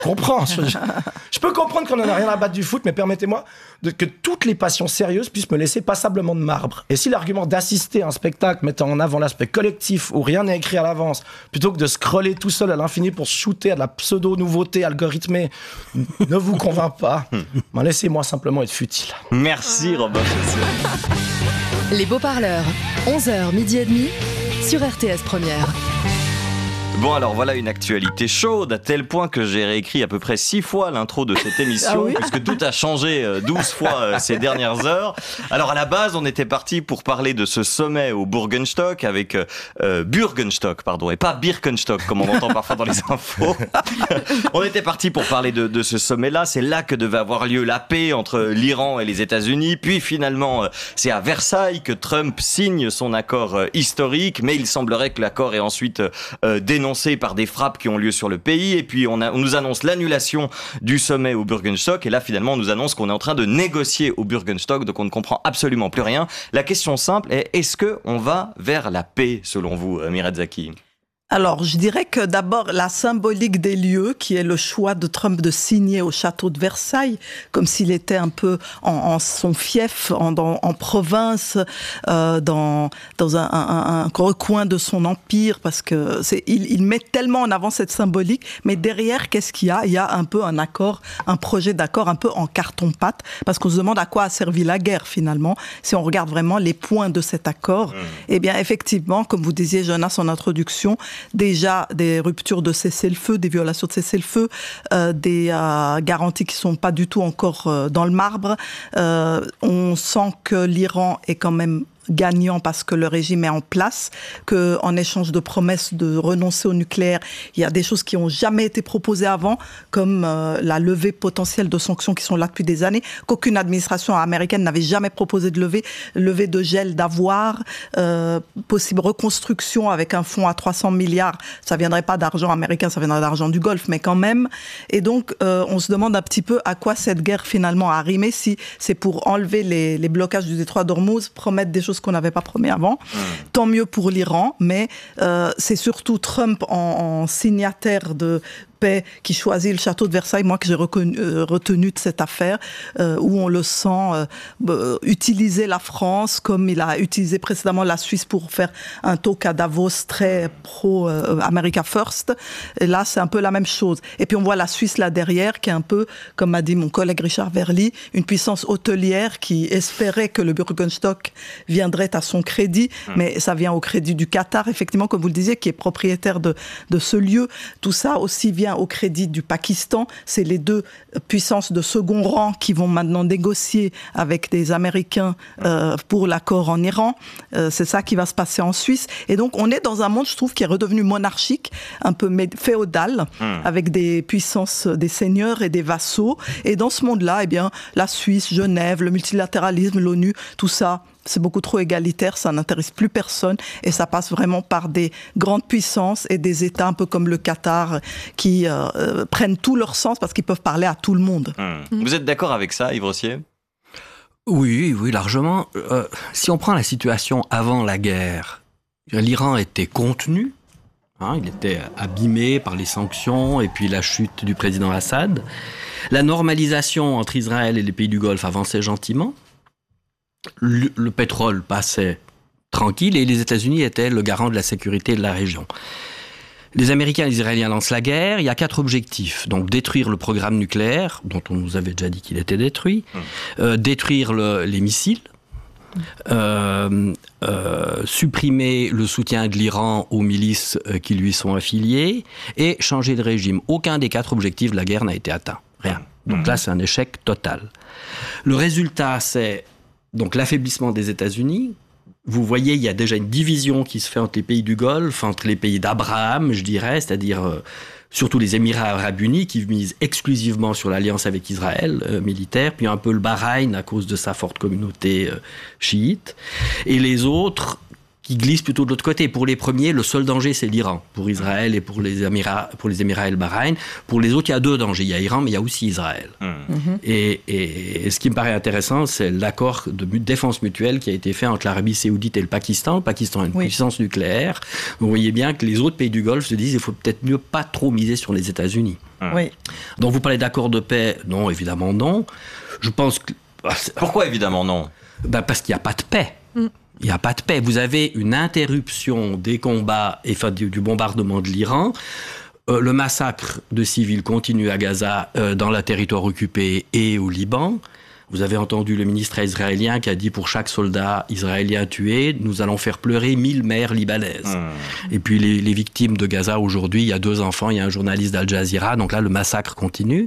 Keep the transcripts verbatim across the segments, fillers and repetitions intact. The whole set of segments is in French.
comprends. Je, je, je peux comprendre qu'on n'en a rien à battre du foot, mais permettez-moi de, que toutes les passions sérieuses puissent me laisser passablement de marbre. Et si l'argument d'assister à un spectacle mettant en avant l'aspect collectif où rien n'est écrit à l'avance, plutôt que de scroller tout seul à l'infini pour shooter à de la pseudo-nouveauté algorithmée, ne vous convainc pas, ben laissez-moi simplement être futile. Merci Robin. Les Beaux-Parleurs, onze heures, midi et demi, sur R T S Première. Bon alors voilà une actualité chaude à tel point que j'ai réécrit à peu près six fois l'intro de cette émission ah oui puisque tout a changé douze fois ces dernières heures. Alors à la base on était parti pour parler de ce sommet au Burgenstock avec euh, Burgenstock pardon et pas Birkenstock comme on entend parfois dans les infos. On était parti pour parler de, de ce sommet là, c'est là que devait avoir lieu la paix entre l'Iran et les États-Unis, puis finalement c'est à Versailles que Trump signe son accord historique, mais il semblerait que l'accord est ensuite euh, dénoncé par des frappes qui ont lieu sur le pays, et puis on, a, on nous annonce l'annulation du sommet au Burgenstock, et là finalement on nous annonce qu'on est en train de négocier au Burgenstock, donc on ne comprend absolument plus rien. La question simple est, est-ce qu'on va vers la paix selon vous, Mireille Zaki ? Alors, je dirais que d'abord, la symbolique des lieux, qui est le choix de Trump de signer au château de Versailles, comme s'il était un peu en, en son fief, en, dans, en province, euh, dans, dans un, un, un recoin de son empire, parce que c'est, il, il met tellement en avant cette symbolique, mais derrière, qu'est-ce qu'il y a ? Il y a un peu un accord, un projet d'accord un peu en carton-pâte, parce qu'on se demande à quoi a servi la guerre, finalement, si on regarde vraiment les points de cet accord. Mmh. Eh bien, effectivement, comme vous disiez, Jonas, en introduction, déjà des ruptures de cessez-le-feu, des violations de cessez-le-feu, euh, des euh, garanties qui sont pas du tout encore euh, dans le marbre. Euh, on sent que l'Iran est quand même gagnant parce que le régime est en place, qu'en échange de promesses de renoncer au nucléaire, il y a des choses qui n'ont jamais été proposées avant, comme euh, la levée potentielle de sanctions qui sont là depuis des années, qu'aucune administration américaine n'avait jamais proposé de lever, levée de gel d'avoirs, euh, possible reconstruction avec un fonds à trois cents milliards, ça ne viendrait pas d'argent américain, ça viendrait d'argent du Golfe, mais quand même. Et donc, euh, on se demande un petit peu à quoi cette guerre finalement a rimé, si c'est pour enlever les, les blocages du détroit d'Ormuz, promettre des choses qu'on n'avait pas promis avant. Mmh. Tant mieux pour l'Iran, mais euh, c'est surtout Trump en, en signataire de paix qui choisit le château de Versailles, moi que j'ai reconnu, euh, retenu de cette affaire, euh, où on le sent euh, euh, utiliser la France comme il a utilisé précédemment la Suisse pour faire un talk à Davos très pro-America euh, First. Et là, c'est un peu la même chose. Et puis on voit la Suisse là derrière, qui est un peu, comme m'a dit mon collègue Richard Verly, une puissance hôtelière qui espérait que le Burgenstock viendrait à son crédit, mmh. mais ça vient au crédit du Qatar, effectivement, comme vous le disiez, qui est propriétaire de, de ce lieu. Tout ça aussi vient au crédit du Pakistan. C'est les deux puissances de second rang qui vont maintenant négocier avec des Américains euh, pour l'accord en Iran. Euh, c'est ça qui va se passer en Suisse. Et donc, on est dans un monde, je trouve, qui est redevenu monarchique, un peu féodal, mmh. avec des puissances, des seigneurs et des vassaux. Et dans ce monde-là, eh bien, la Suisse, Genève, le multilatéralisme, l'ONU, tout ça, c'est beaucoup trop égalitaire, ça n'intéresse plus personne et ça passe vraiment par des grandes puissances et des États un peu comme le Qatar qui euh, euh, prennent tout leur sens parce qu'ils peuvent parler à tout le monde. Mmh. Mmh. Vous êtes d'accord avec ça, Yves Rossier ? Oui, oui, largement. Euh, si on prend la situation avant la guerre, l'Iran était contenu, hein, il était abîmé par les sanctions et puis la chute du président Assad. La normalisation entre Israël et les pays du Golfe avançait gentiment. Le, le pétrole passait tranquille et les États-Unis étaient le garant de la sécurité de la région. Les Américains et les Israéliens lancent la guerre. Il y a quatre objectifs. Donc, détruire le programme nucléaire, dont on nous avait déjà dit qu'il était détruit. Mmh. Euh, détruire le, les missiles. Euh, euh, supprimer le soutien de l'Iran aux milices euh, qui lui sont affiliées. Et changer de régime. Aucun des quatre objectifs de la guerre n'a été atteint. Rien. Donc mmh. là, c'est un échec total. Le résultat, c'est donc l'affaiblissement des États-Unis. Vous voyez, il y a déjà une division qui se fait entre les pays du Golfe, entre les pays d'Abraham, je dirais, c'est-à-dire euh, surtout les Émirats arabes unis qui misent exclusivement sur l'alliance avec Israël euh, militaire, puis un peu le Bahreïn à cause de sa forte communauté euh, chiite. Et les autres qui glissent plutôt de l'autre côté. Pour les premiers, le seul danger, c'est l'Iran, pour Israël et pour les Émirats, pour les Émirats et le Bahreïn. Pour les autres, il y a deux dangers. Il y a Iran, mais il y a aussi Israël. Mmh. Mmh. Et, et, et ce qui me paraît intéressant, c'est l'accord de défense mutuelle qui a été fait entre l'Arabie Saoudite et le Pakistan. Le Pakistan a une oui. puissance nucléaire. Vous voyez bien que les autres pays du Golfe se disent qu'il faut peut-être mieux pas trop miser sur les États-Unis. Mmh. Oui. Donc vous parlez d'accord de paix? Non, évidemment non. Je pense que... Pourquoi évidemment non? Ben parce qu'il n'y a pas de paix. Mmh. Il n'y a pas de paix. Vous avez une interruption des combats et enfin, du, du bombardement de l'Iran. Euh, le massacre de civils continue à Gaza, euh, dans le territoire occupé et au Liban. Vous avez entendu le ministre israélien qui a dit pour chaque soldat israélien tué, nous allons faire pleurer mille mères libanaises. Mmh. Et puis les, les victimes de Gaza aujourd'hui, il y a deux enfants, il y a un journaliste d'Al Jazeera, donc là le massacre continue.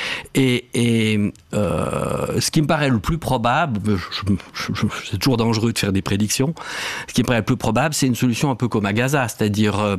Et, et euh, ce qui me paraît le plus probable, je, je, je, c'est toujours dangereux de faire des prédictions, ce qui me paraît le plus probable, c'est une solution un peu comme à Gaza, c'est-à-dire euh,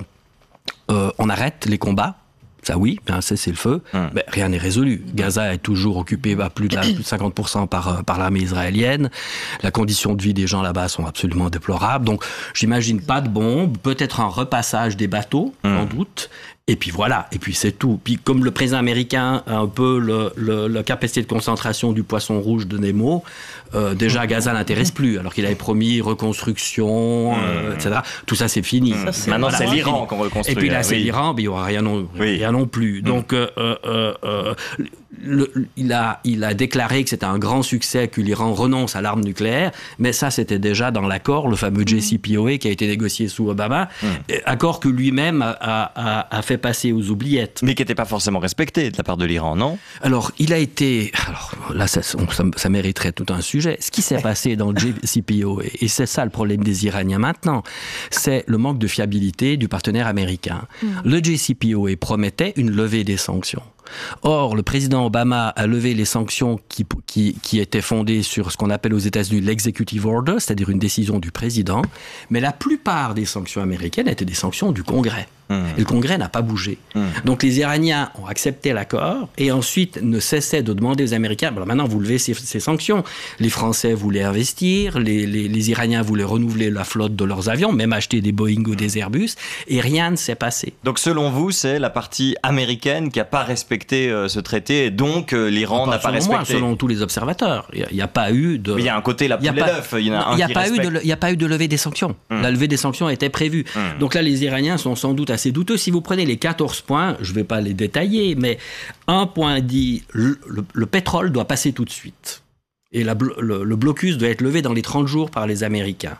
euh, on arrête les combats. Ça oui, un cessez-le-feu, hum. mais rien n'est résolu. Gaza est toujours occupé à plus de, la, plus de cinquante pour cent par, par l'armée israélienne. La condition de vie des gens là-bas sont absolument déplorables. Donc j'imagine pas de bombes, peut-être un repassage des bateaux, hum. sans doute. Et puis voilà, et puis c'est tout. Puis comme le président américain a un peu le, le, la capacité de concentration du poisson rouge de Nemo, euh, déjà Gaza l'intéresse plus, alors qu'il avait promis reconstruction, euh, et cetera. Tout ça c'est fini. Ça, c'est Maintenant voilà, c'est l'Iran qu'on reconstruit. Et puis là oui. c'est l'Iran, mais il n'y aura rien non, oui. rien non plus. Donc euh, euh, euh, le, il, a, il a déclaré que c'était un grand succès que l'Iran renonce à l'arme nucléaire, mais ça c'était déjà dans l'accord, le fameux J C P O A qui a été négocié sous Obama, mmh. accord que lui-même a, a, a fait passer aux oubliettes. Mais qui n'était pas forcément respecté de la part de l'Iran, non? Alors, il a été... Alors là, ça, ça, ça mériterait tout un sujet. Ce qui s'est passé dans le J C P O A, et c'est ça le problème des Iraniens maintenant, c'est le manque de fiabilité du partenaire américain. Mmh. Le J C P O A promettait une levée des sanctions. Or, le président Obama a levé les sanctions qui, qui, qui étaient fondées sur ce qu'on appelle aux États-Unis l'executive order, c'est-à-dire une décision du président, mais la plupart des sanctions américaines étaient des sanctions du Congrès. Mmh. Et le Congrès n'a pas bougé. Mmh. Donc les Iraniens ont accepté l'accord et ensuite ne cessaient de demander aux Américains, alors maintenant vous levez ces, ces sanctions. Les Français voulaient investir, les, les, les Iraniens voulaient renouveler la flotte de leurs avions, même acheter des Boeing ou des Airbus, et rien ne s'est passé. Donc selon vous, c'est la partie américaine qui n'a pas respecté euh, ce traité, et donc euh, l'Iran n'a pas respecté. Moi, selon tous les observateurs, il n'y a, a pas eu de... Il y a un côté la poule et l'œuf, il y en a un qui respecte. Il n'y a pas eu de levée des sanctions. Mmh. La levée des sanctions était prévue. Mmh. Donc là, les Iraniens sont sans doute assez douteux. Si vous prenez les quatorze points, je ne vais pas les détailler, mais un point dit le, le, le pétrole doit passer tout de suite. Et la, le, le blocus doit être levé dans les trente jours par les Américains.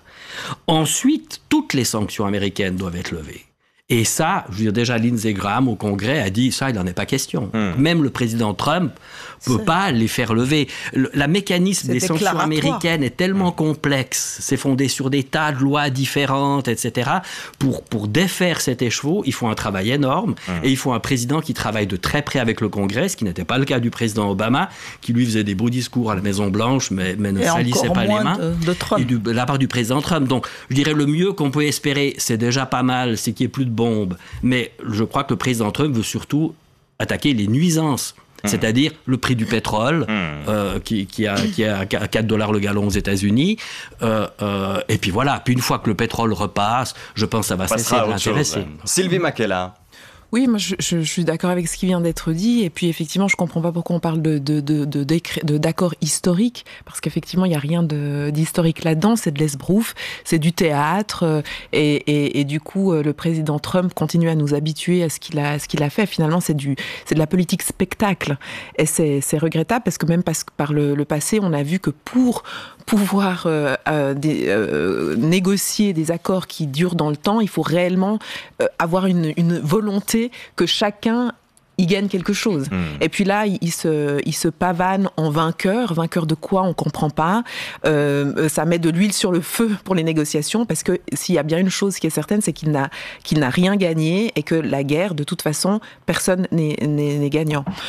Ensuite, toutes les sanctions américaines doivent être levées. Et ça, je veux dire, déjà Lindsey Graham au Congrès a dit ça, il n'en est pas question. Mmh. Même le président Trump ne peut c'est... pas les faire lever. Le la mécanisme c'est des sanctions américaines est tellement mmh. complexe, c'est fondé sur des tas de lois différentes, et cetera. Pour, pour défaire cet écheveau, il faut un travail énorme mmh. et il faut un président qui travaille de très près avec le Congrès, ce qui n'était pas le cas du président Obama, qui lui faisait des beaux discours à la Maison-Blanche, mais, mais ne et salissait pas les mains. De, de Trump. Et du, de la part du président Trump. Donc, je dirais le mieux qu'on peut espérer, c'est déjà pas mal, c'est qu'il n'y ait plus de bombes. Mais je crois que le président Trump veut surtout attaquer les nuisances. Mmh. C'est-à-dire le prix du pétrole, mmh. euh, qui, qui, a, qui a quatre dollars le gallon aux États-Unis. Euh, euh, et puis voilà. Puis une fois que le pétrole repasse, je pense que ça va cesser de l'intéresser. Chose, ouais. Sylvie Makela. Oui, moi je, je, je suis d'accord avec ce qui vient d'être dit, et puis effectivement je comprends pas pourquoi on parle de, de, de, de, de d'accord historique, parce qu'effectivement il n'y a rien de, d'historique là-dedans, c'est de l'esbrouf, c'est du théâtre, et, et, et du coup le président Trump continue à nous habituer à ce qu'il a, ce qu'il a fait. Finalement c'est, du, c'est de la politique spectacle, et c'est, c'est regrettable parce que même parce que par le, le passé on a vu que pour pouvoir euh, euh, des, euh, négocier des accords qui durent dans le temps, il faut réellement euh, avoir une, une volonté que chacun y gagne quelque chose. Mmh. Et puis là, il, il, se, il se pavane en vainqueur. Vainqueur de quoi? On ne comprend pas. Euh, ça met de l'huile sur le feu pour les négociations, parce que s'il y a bien une chose qui est certaine, c'est qu'il n'a, qu'il n'a rien gagné et que la guerre, de toute façon, personne n'est, n'est, n'est gagnant. Donc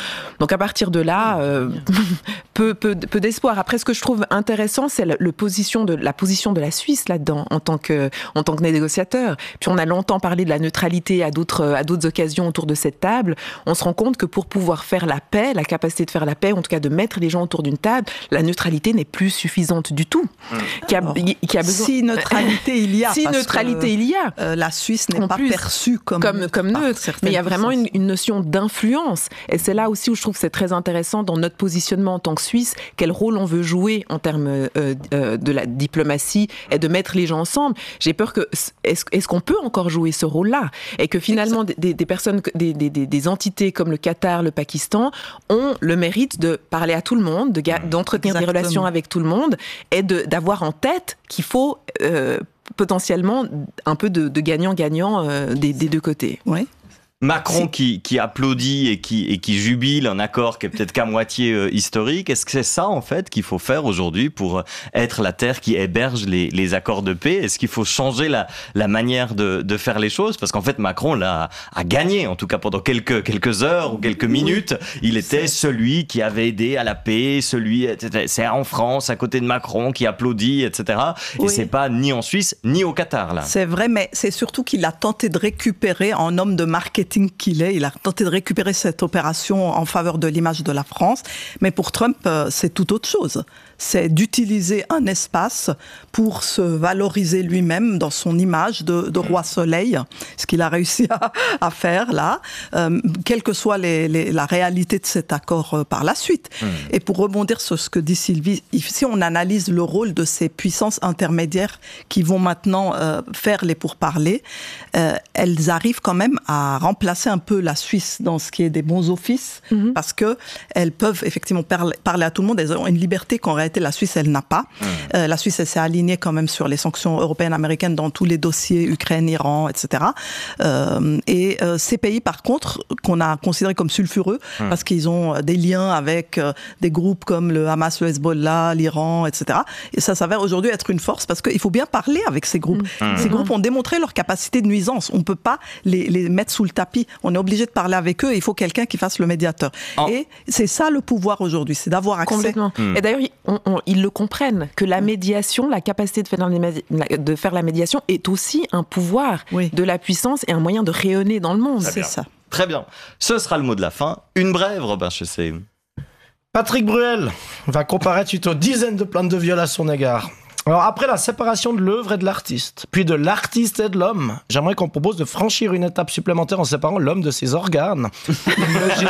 Donc à partir de là, euh, peu, peu, peu d'espoir. Après, ce que je trouve intéressant, c'est le, le position de, la position de la Suisse là-dedans, en tant que, en tant que négociateur. Puis on a longtemps parlé de la neutralité à d'autres, à d'autres occasions autour de cette table. On se rend compte que pour pouvoir faire la paix, la capacité de faire la paix, en tout cas de mettre les gens autour d'une table, la neutralité n'est plus suffisante du tout. Mmh. Qui a, qui a besoin... Si neutralité il y a. Si neutralité il y a. Euh, la Suisse n'est en pas plus, perçue comme, comme, comme neutre. Mais il y a vraiment une, une notion d'influence. Et c'est là aussi où je trouve que c'est très intéressant dans notre positionnement en tant que Suisse, quel rôle on veut jouer en termes euh, euh, de la diplomatie et de mettre les gens ensemble. J'ai peur que, est-ce, est-ce qu'on peut encore jouer ce rôle-là? Et que finalement, des, des personnes, des, des, des entités comme le Qatar, le Pakistan, ont le mérite de parler à tout le monde, de, d'entretenir Exactement. des relations avec tout le monde et de, d'avoir en tête qu'il faut euh, potentiellement un peu de, de gagnant-gagnant euh, des, des deux côtés. Oui. Macron qui, qui applaudit et qui, et qui jubile un accord qui est peut-être qu'à moitié euh, historique. Est-ce que c'est ça, en fait, qu'il faut faire aujourd'hui pour être la terre qui héberge les, les accords de paix? Est-ce qu'il faut changer la, la manière de, de faire les choses? Parce qu'en fait, Macron là, a gagné, en tout cas pendant quelques, quelques heures ou quelques minutes. Il était celui qui avait aidé à la paix, celui, et cetera. C'est en France, à côté de Macron, qui applaudit, et cetera. Et oui. c'est pas ni en Suisse, ni au Qatar, là. C'est vrai, mais c'est surtout qu'il a tenté de récupérer en homme de marketing qu'il est, il a tenté de récupérer cette opération en faveur de l'image de la France, mais pour Trump, c'est tout autre chose. C'est d'utiliser un espace pour se valoriser lui-même dans son image de, de roi soleil, ce qu'il a réussi à, à faire là, euh, quelle que soit les, les, la réalité de cet accord euh, par la suite. Mmh. Et pour rebondir sur ce que dit Sylvie, si on analyse le rôle de ces puissances intermédiaires qui vont maintenant euh, faire les pourparlers, euh, elles arrivent quand même à remplacer un peu la Suisse dans ce qui est des bons offices, mmh. parce que elles peuvent effectivement parler, parler à tout le monde, elles ont une liberté qu'en réalité la Suisse, elle n'a pas. Mmh. Euh, la Suisse, elle s'est alignée quand même sur les sanctions européennes, américaines dans tous les dossiers, Ukraine, Iran, et cetera. Euh, et euh, ces pays, par contre, qu'on a considérés comme sulfureux, mmh. parce qu'ils ont des liens avec euh, des groupes comme le Hamas, le Hezbollah, l'Iran, et cetera. Et ça s'avère aujourd'hui être une force, parce qu'il faut bien parler avec ces groupes. Mmh. Ces groupes ont démontré leur capacité de nuisance. On ne peut pas les, les mettre sous le tapis. On est obligé de parler avec eux et il faut quelqu'un qui fasse le médiateur. Oh. Et c'est ça le pouvoir aujourd'hui, c'est d'avoir accès. Complètement. Mmh. Et d'ailleurs, on, on, ils le comprennent, que la médiation, la capacité de faire, de faire la médiation est aussi un pouvoir oui. de la puissance et un moyen de rayonner dans le monde. C'est ça. Très bien. Ce sera le mot de la fin. Une brève, Robin Chessé. Patrick Bruel va comparaître suite aux dizaines de plaintes de viol à son égard. Alors, après la séparation de l'œuvre et de l'artiste, puis de l'artiste et de l'homme, j'aimerais qu'on propose de franchir une étape supplémentaire en séparant l'homme de ses organes. Une logique,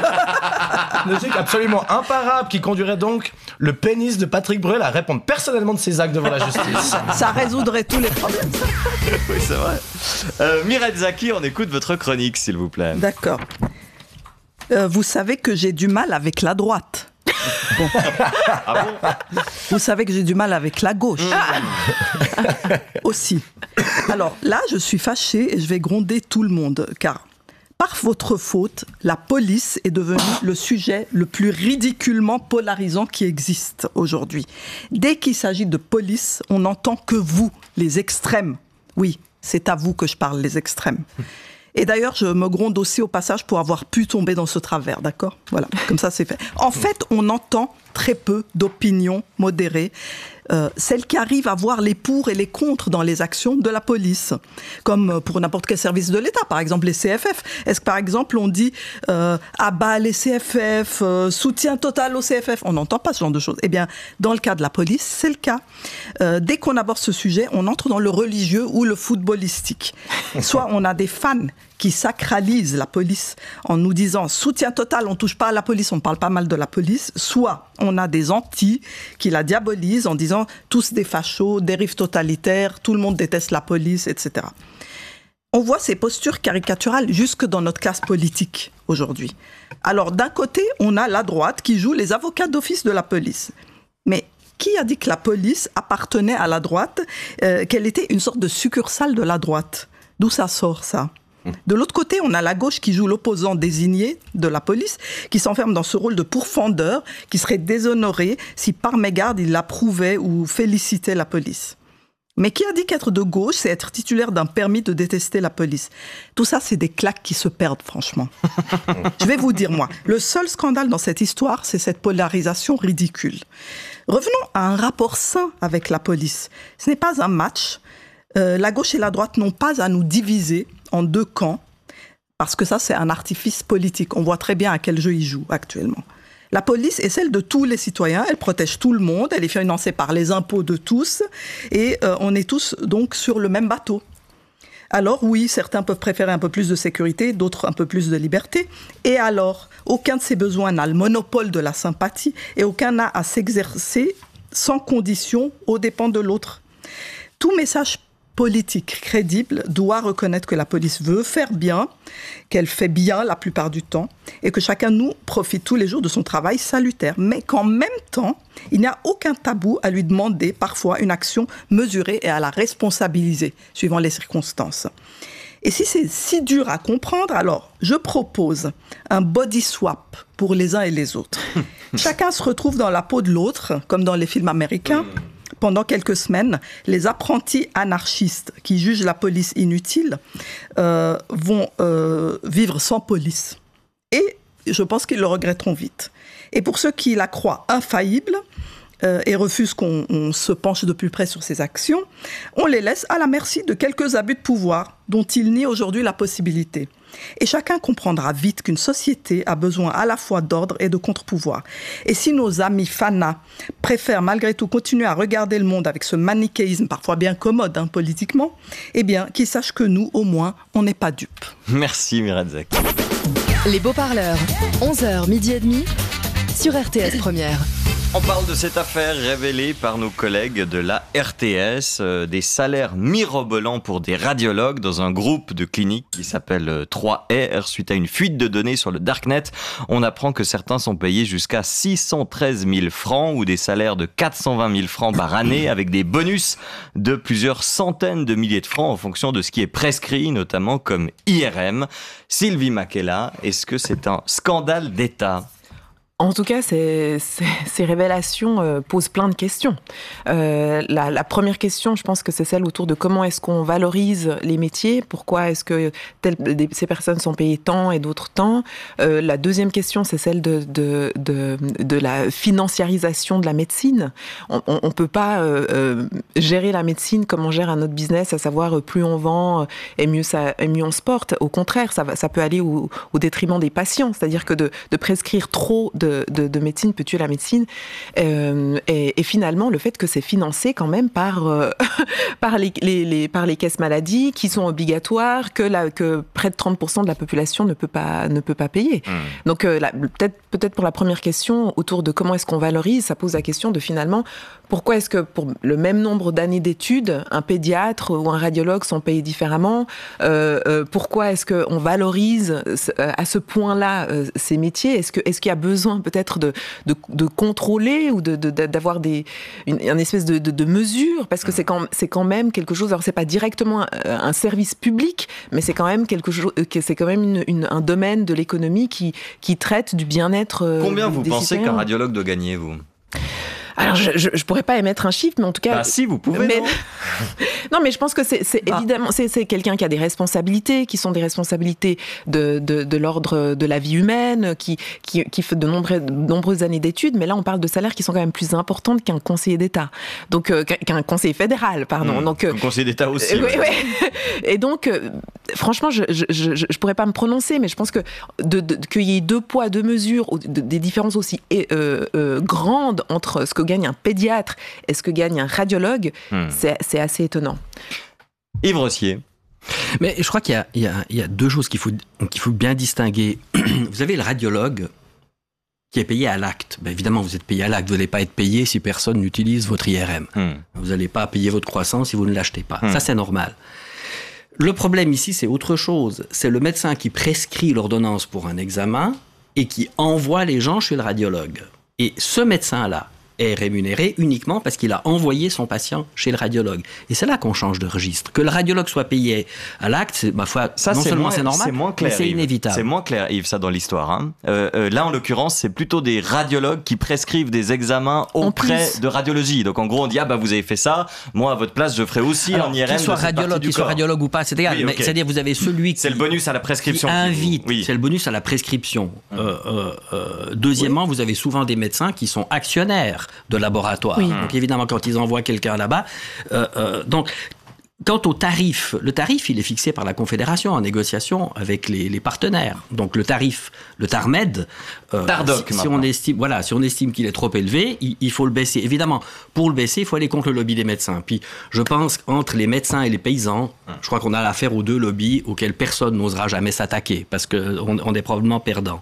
une logique absolument imparable qui conduirait donc le pénis de Patrick Bruel à répondre personnellement de ses actes devant la justice. Ça résoudrait tous les problèmes. Oui, c'est vrai. Euh, Mireille Zaki, on écoute votre chronique, s'il vous plaît. D'accord. Euh, vous savez que j'ai du mal avec la droite. Bon. Ah bon? Vous savez que j'ai du mal avec la gauche. Mmh. Aussi. Alors là, je suis fâchée et je vais gronder tout le monde, car par votre faute, la police est devenue le sujet le plus ridiculement polarisant qui existe aujourd'hui. Dès qu'il s'agit de police, on n'entend que vous, les extrêmes. Oui, c'est à vous que je parle, les extrêmes. Et d'ailleurs, je me gronde aussi au passage pour avoir pu tomber dans ce travers, d'accord ? Voilà, comme ça c'est fait. En fait, on entend très peu d'opinions modérées, euh, celles qui arrivent à voir les pour et les contre dans les actions de la police, comme pour n'importe quel service de l'État, par exemple les C F F. Est-ce que par exemple on dit euh, abat les C F F, euh, soutien total aux C F F? On n'entend pas ce genre de choses. Eh bien, dans le cas de la police, c'est le cas. Euh, dès qu'on aborde ce sujet, on entre dans le religieux ou le footballistique. Soit on a des fans qui sacralisent la police en nous disant soutien total, on ne touche pas à la police, on parle pas mal de la police, soit on a des antis qui la diabolisent en disant tous des fachos, dérives totalitaires, tout le monde déteste la police, et cetera. On voit ces postures caricaturales jusque dans notre classe politique aujourd'hui. Alors d'un côté, on a la droite qui joue les avocats d'office de la police. Mais qui a dit que la police appartenait à la droite, euh, qu'elle était une sorte de succursale de la droite? D'où ça sort ça? De l'autre côté, on a la gauche qui joue l'opposant désigné de la police, qui s'enferme dans ce rôle de pourfendeur, qui serait déshonoré si par mégarde il approuvait ou félicitait la police. Mais qui a dit qu'être de gauche, c'est être titulaire d'un permis de détester la police? Tout ça, c'est des claques qui se perdent, franchement. Je vais vous dire, moi, le seul scandale dans cette histoire, c'est cette polarisation ridicule. Revenons à un rapport sain avec la police. Ce n'est pas un match. Euh, la gauche et la droite n'ont pas à nous diviser en deux camps, parce que ça, c'est un artifice politique. On voit très bien à quel jeu ils jouent actuellement. La police est celle de tous les citoyens, elle protège tout le monde, elle est financée par les impôts de tous, et euh, on est tous donc sur le même bateau. Alors oui, certains peuvent préférer un peu plus de sécurité, d'autres un peu plus de liberté, et alors, aucun de ces besoins n'a le monopole de la sympathie, et aucun n'a à s'exercer sans condition aux dépens de l'autre. Tout message politique crédible doit reconnaître que la police veut faire bien, qu'elle fait bien la plupart du temps, et que chacun de nous profite tous les jours de son travail salutaire. Mais qu'en même temps, il n'y a aucun tabou à lui demander parfois une action mesurée et à la responsabiliser, suivant les circonstances. Et si c'est si dur à comprendre, alors je propose un body swap pour les uns et les autres. Chacun se retrouve dans la peau de l'autre, comme dans les films américains. Pendant quelques semaines, les apprentis anarchistes qui jugent la police inutile euh, vont euh, vivre sans police. Et je pense qu'ils le regretteront vite. Et pour ceux qui la croient infaillible euh, et refusent qu'on on se penche de plus près sur ses actions, on les laisse à la merci de quelques abus de pouvoir dont ils nient aujourd'hui la possibilité. Et chacun comprendra vite qu'une société a besoin à la fois d'ordre et de contre-pouvoir. Et si nos amis fanas préfèrent malgré tout continuer à regarder le monde avec ce manichéisme parfois bien commode hein, politiquement, eh bien qu'ils sachent que nous, au moins, on n'est pas dupes. Merci Myriam Zek. Les Beaux-Parleurs, onze heures, midi et demi, sur R T S Première. On parle de cette affaire révélée par nos collègues de la R T S, euh, des salaires mirobolants pour des radiologues dans un groupe de cliniques qui s'appelle trois R. Suite à une fuite de données sur le Darknet, on apprend que certains sont payés jusqu'à six cent treize mille francs ou des salaires de quatre cent vingt mille francs par année avec des bonus de plusieurs centaines de milliers de francs en fonction de ce qui est prescrit, notamment comme I R M. Sylvie Makela, est-ce que c'est un scandale d'État ? En tout cas, ces, ces, ces révélations euh, posent plein de questions. Euh, la, la première question, je pense que c'est celle autour de comment est-ce qu'on valorise les métiers, pourquoi est-ce que telles, des, ces personnes sont payées tant et d'autres tant. Euh, la deuxième question, c'est celle de, de, de, de la financiarisation de la médecine. On ne peut pas euh, euh, gérer la médecine comme on gère un autre business, à savoir plus on vend et mieux, ça, et mieux on se porte. Au contraire, ça, va, ça peut aller au, au détriment des patients, c'est-à-dire que de, de prescrire trop de De, de, de médecine peut tuer la médecine euh, et, et finalement le fait que c'est financé quand même par euh, par les, les, les par les caisses maladies qui sont obligatoires, que la que près de trente pour cent de la population ne peut pas ne peut pas payer. Mmh. Donc euh, la, peut-être peut-être pour la première question autour de comment est-ce qu'on valorise, ça pose la question de finalement pourquoi est-ce que pour le même nombre d'années d'études, un pédiatre ou un radiologue sont payés différemment, euh, euh, pourquoi est-ce que on valorise à ce point-là euh, ces métiers, est-ce que est-ce qu'il y a besoin peut-être de, de, de contrôler ou de, de, d'avoir des, une, une espèce de, de, de mesure, parce que c'est quand, c'est quand même quelque chose, alors c'est pas directement un, un service public, mais c'est quand même quelque chose, c'est quand même une, une, un domaine de l'économie qui, qui traite du bien-être. Combien vous des pensez citoyens. qu'un radiologue doit gagner, vous ? Alors, je, je, je pourrais pas émettre un chiffre, mais en tout cas. Bah, si, vous pouvez. Mais... Non, non, mais je pense que c'est, c'est ah. évidemment, c'est, c'est quelqu'un qui a des responsabilités, qui sont des responsabilités de, de, de l'ordre de la vie humaine, qui, qui, qui fait de, nombreux, de nombreuses années d'études. Mais là, on parle de salaires qui sont quand même plus importants qu'un conseiller d'État. Donc, euh, qu'un conseiller fédéral, pardon. Mmh, donc, euh, un conseiller d'État aussi. Euh, ouais, ouais. Et donc, euh, franchement, je, je, je, je pourrais pas me prononcer, mais je pense que de, de, qu'il y ait deux poids, deux mesures, de, des différences aussi euh, euh, grandes entre ce que gagne un pédiatre et ce que gagne un radiologue, hmm. c'est, c'est assez étonnant. Yves Rossier. Mais je crois qu'il y a, il y a, il y a deux choses qu'il faut, qu'il faut bien distinguer. Vous avez le radiologue qui est payé à l'acte. Ben évidemment, vous êtes payé à l'acte. Vous n'allez pas être payé si personne n'utilise votre I R M. Hmm. Vous n'allez pas payer votre croissant si vous ne l'achetez pas. Hmm. Ça, c'est normal. Le problème ici, c'est autre chose. C'est le médecin qui prescrit l'ordonnance pour un examen et qui envoie les gens chez le radiologue. Et ce médecin-là, est rémunéré uniquement parce qu'il a envoyé son patient chez le radiologue. Et c'est là qu'on change de registre. Que le radiologue soit payé à l'acte, c'est, ma foi, ça, non c'est seulement moins, c'est normal, c'est moins clair, mais c'est Yves. inévitable. C'est moins clair, Yves, ça, dans l'histoire. Hein. Euh, euh, là, en l'occurrence, c'est plutôt des radiologues qui prescrivent des examens auprès de radiologie. Donc, en gros, on dit, ah bah, vous avez fait ça, moi, à votre place, je ferai aussi Alors, un I R M. Qu'il soit de cette radiologue, partie du qu'il soit corps. radiologue ou pas, c'est égal. Oui, mais okay. c'est-à-dire, vous avez celui qui... C'est le bonus à la prescription. Qui invite, oui. c'est le bonus à la prescription. Mmh. Euh, euh, euh, deuxièmement, oui. vous avez souvent des médecins qui sont actionnaires de laboratoires. Oui. Donc évidemment, quand ils envoient quelqu'un là-bas, euh, euh, donc quant au tarif, le tarif, il est fixé par la Confédération en négociation avec les, les partenaires. Donc le tarif, le TARMED, euh, Tardoc, si, si on estime, voilà, si on estime qu'il est trop élevé, il, il faut le baisser. Évidemment, pour le baisser, il faut aller contre le lobby des médecins. Puis je pense qu'entre les médecins et les paysans, je crois qu'on a affaire aux deux lobbies auxquels personne n'osera jamais s'attaquer parce qu'on on est probablement perdant.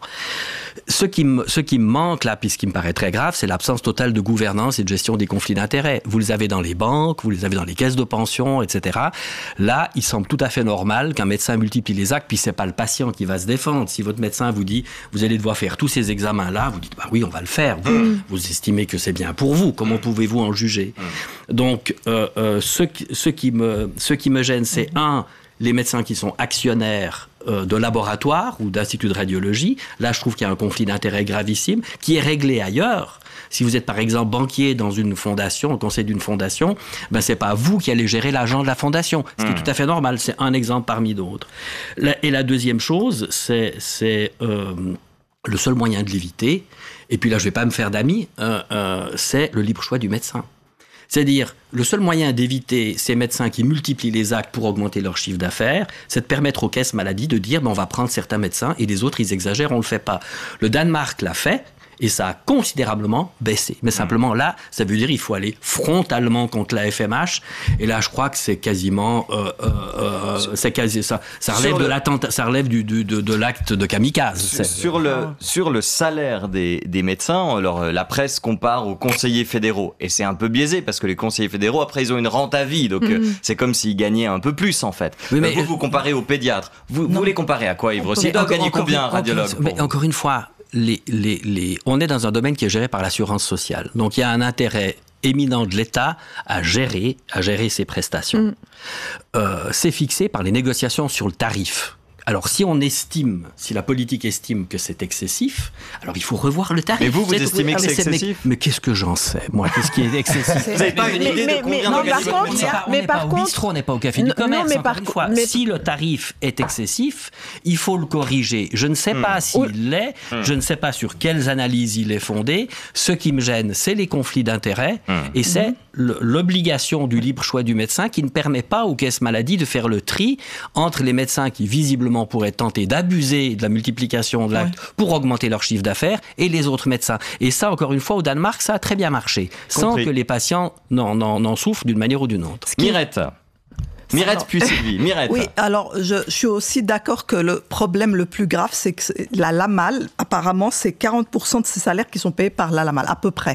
Ce qui, me, ce qui me manque là, puis ce qui me paraît très grave, c'est l'absence totale de gouvernance et de gestion des conflits d'intérêts. Vous les avez dans les banques, vous les avez dans les caisses de pension, et cetera. Là, il semble tout à fait normal qu'un médecin multiplie les actes, puis c'est pas le patient qui va se défendre. Si votre médecin vous dit, vous allez devoir faire tous ces examens-là, vous dites, bah oui, on va le faire. Vous, mmh. vous estimez que c'est bien pour vous. Comment pouvez-vous en juger ? mmh. Donc, euh, euh, ce, ce, qui me, ce qui me gêne, c'est mmh. un, les médecins qui sont actionnaires euh, de laboratoires ou d'instituts de radiologie. Là, je trouve qu'il y a un conflit d'intérêts gravissime qui est réglé ailleurs. Si vous êtes, par exemple, banquier dans une fondation, au conseil d'une fondation, ben, c'est pas vous qui allez gérer l'argent de la fondation. Ce qui mmh. est tout à fait normal. C'est un exemple parmi d'autres. Et la deuxième chose, c'est, c'est euh, le seul moyen de l'éviter. Et puis là, je vais pas me faire d'amis, euh, euh, c'est le libre choix du médecin. C'est-à-dire, le seul moyen d'éviter ces médecins qui multiplient les actes pour augmenter leur chiffre d'affaires, c'est de permettre aux caisses maladie de dire ben, on va prendre certains médecins et les autres, ils exagèrent, on ne le fait pas. Le Danemark l'a fait. Et ça a considérablement baissé. Mais simplement, là, ça veut dire qu'il faut aller frontalement contre la F M H. Et là, je crois que c'est quasiment... Euh, euh, euh, c'est quasi, ça, ça relève, de, l'attentat, ça relève du, du, de, de l'acte de kamikaze. Sur, sur, le, sur le salaire des, des médecins, alors, la presse compare aux conseillers fédéraux. Et c'est un peu biaisé, parce que les conseillers fédéraux, après, ils ont une rente à vie. Donc, mmh. c'est comme s'ils gagnaient un peu plus, en fait. Oui, mais vous, vous comparez aux pédiatres. Vous, vous les comparez à quoi, Yves Rossi ? Ils doivent gagner combien, un radiologue ? Mais encore une fois... Les, les, les... on est dans un domaine qui est géré par l'assurance sociale. Donc, il y a un intérêt éminent de l'État à gérer, à gérer ses prestations. Mmh. Euh, c'est fixé par les négociations sur le tarif. Alors, si on estime, si la politique estime que c'est excessif, alors il faut revoir le tarif. Mais vous, vous c'est estimez tout. que c'est excessif ? Mais, mais qu'est-ce que j'en sais, moi ? Qu'est-ce qui est excessif ? Vous n'avez pas une idée mais, de combien non, de par contre, on n'est pas, on mais n'est par pas contre, au bistrot, on n'est pas au café du commerce. Non, mais encore par une fois, mais... si le tarif est excessif, il faut le corriger. Je ne sais mmh. pas s'il oui. l'est, mmh. je ne sais pas sur quelles analyses il est fondé. Ce qui me gêne, c'est les conflits d'intérêts mmh. et c'est mmh. l'obligation du libre choix du médecin qui ne permet pas aux caisses maladie de faire le tri entre les médecins qui visiblement pourraient tenter d'abuser de la multiplication de l'acte ouais. pour augmenter leur chiffre d'affaires et les autres médecins. Et ça, encore une fois, au Danemark, ça a très bien marché, Compris. sans que les patients n'en, n'en, n'en souffrent d'une manière ou d'une autre. Mirette. Mirette puis Sylvie. Mirette. Oui, alors je, je suis aussi d'accord que le problème le plus grave, c'est que la LAMAL, apparemment, c'est quarante pour cent de ces salaires qui sont payés par la LAMAL, à peu près.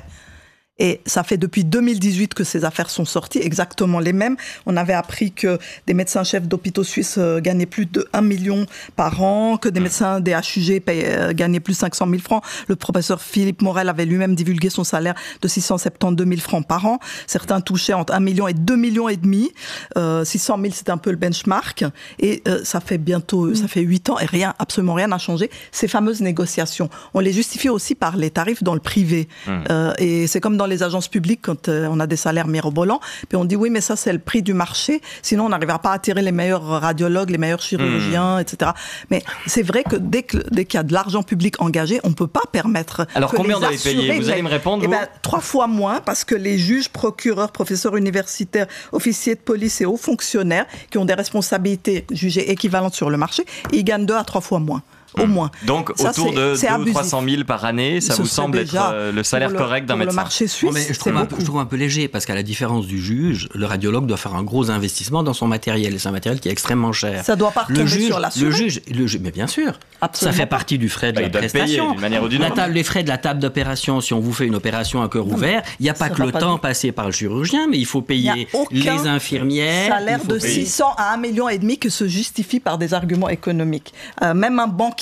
Et ça fait depuis deux mille dix-huit que ces affaires sont sorties, exactement les mêmes. On avait appris que des médecins-chefs d'hôpitaux suisses gagnaient plus de un million par an, que des médecins des H U G payaient, gagnaient plus de cinq cent mille francs. Le professeur Philippe Morel avait lui-même divulgué son salaire de six cent soixante-douze mille francs par an. Certains touchaient entre un million et deux millions et demi. Euh, six cent mille, c'était un peu le benchmark. Et euh, ça fait bientôt, ça fait huit ans et rien, absolument rien n'a changé. Ces fameuses négociations, on les justifie aussi par les tarifs dans le privé. Mmh. Euh, et c'est comme dans les agences publiques quand euh, on a des salaires mirobolants, puis on dit oui mais ça c'est le prix du marché, sinon on n'arrivera pas à attirer les meilleurs radiologues, les meilleurs chirurgiens, mmh. et cetera. Mais c'est vrai que dès, que dès qu'il y a de l'argent public engagé, on ne peut pas permettre. Alors que combien les on doit les payer ? Vous allez me répondre eh vous ben, trois fois moins, parce que les juges, procureurs, professeurs universitaires, officiers de police et hauts fonctionnaires qui ont des responsabilités jugées équivalentes sur le marché, ils gagnent deux à trois fois moins. Au moins. Donc, ça, autour de deux ou trois cent mille par année, ça Ce vous semble être euh, le salaire le, correct d'un médecin ? Le marché suisse, mais je, trouve un peu, je trouve un peu léger, parce qu'à la différence du juge, le radiologue doit faire un gros investissement dans son matériel, et c'est un matériel qui est extrêmement cher. Ça doit pas retomber le juge, sur l'assuré. Le juge, le juge, mais bien sûr, Absolument. ça fait partie du frais de bah, la prestation. Payer, d'une manière ou d'une la autre. table, les frais de la table d'opération, si on vous fait une opération à cœur ouvert, il n'y a pas que le temps passé par le chirurgien, mais il faut payer les infirmières. Salaire de six cents à un million et demi que se justifie par des arguments économiques. Euh, même un banquier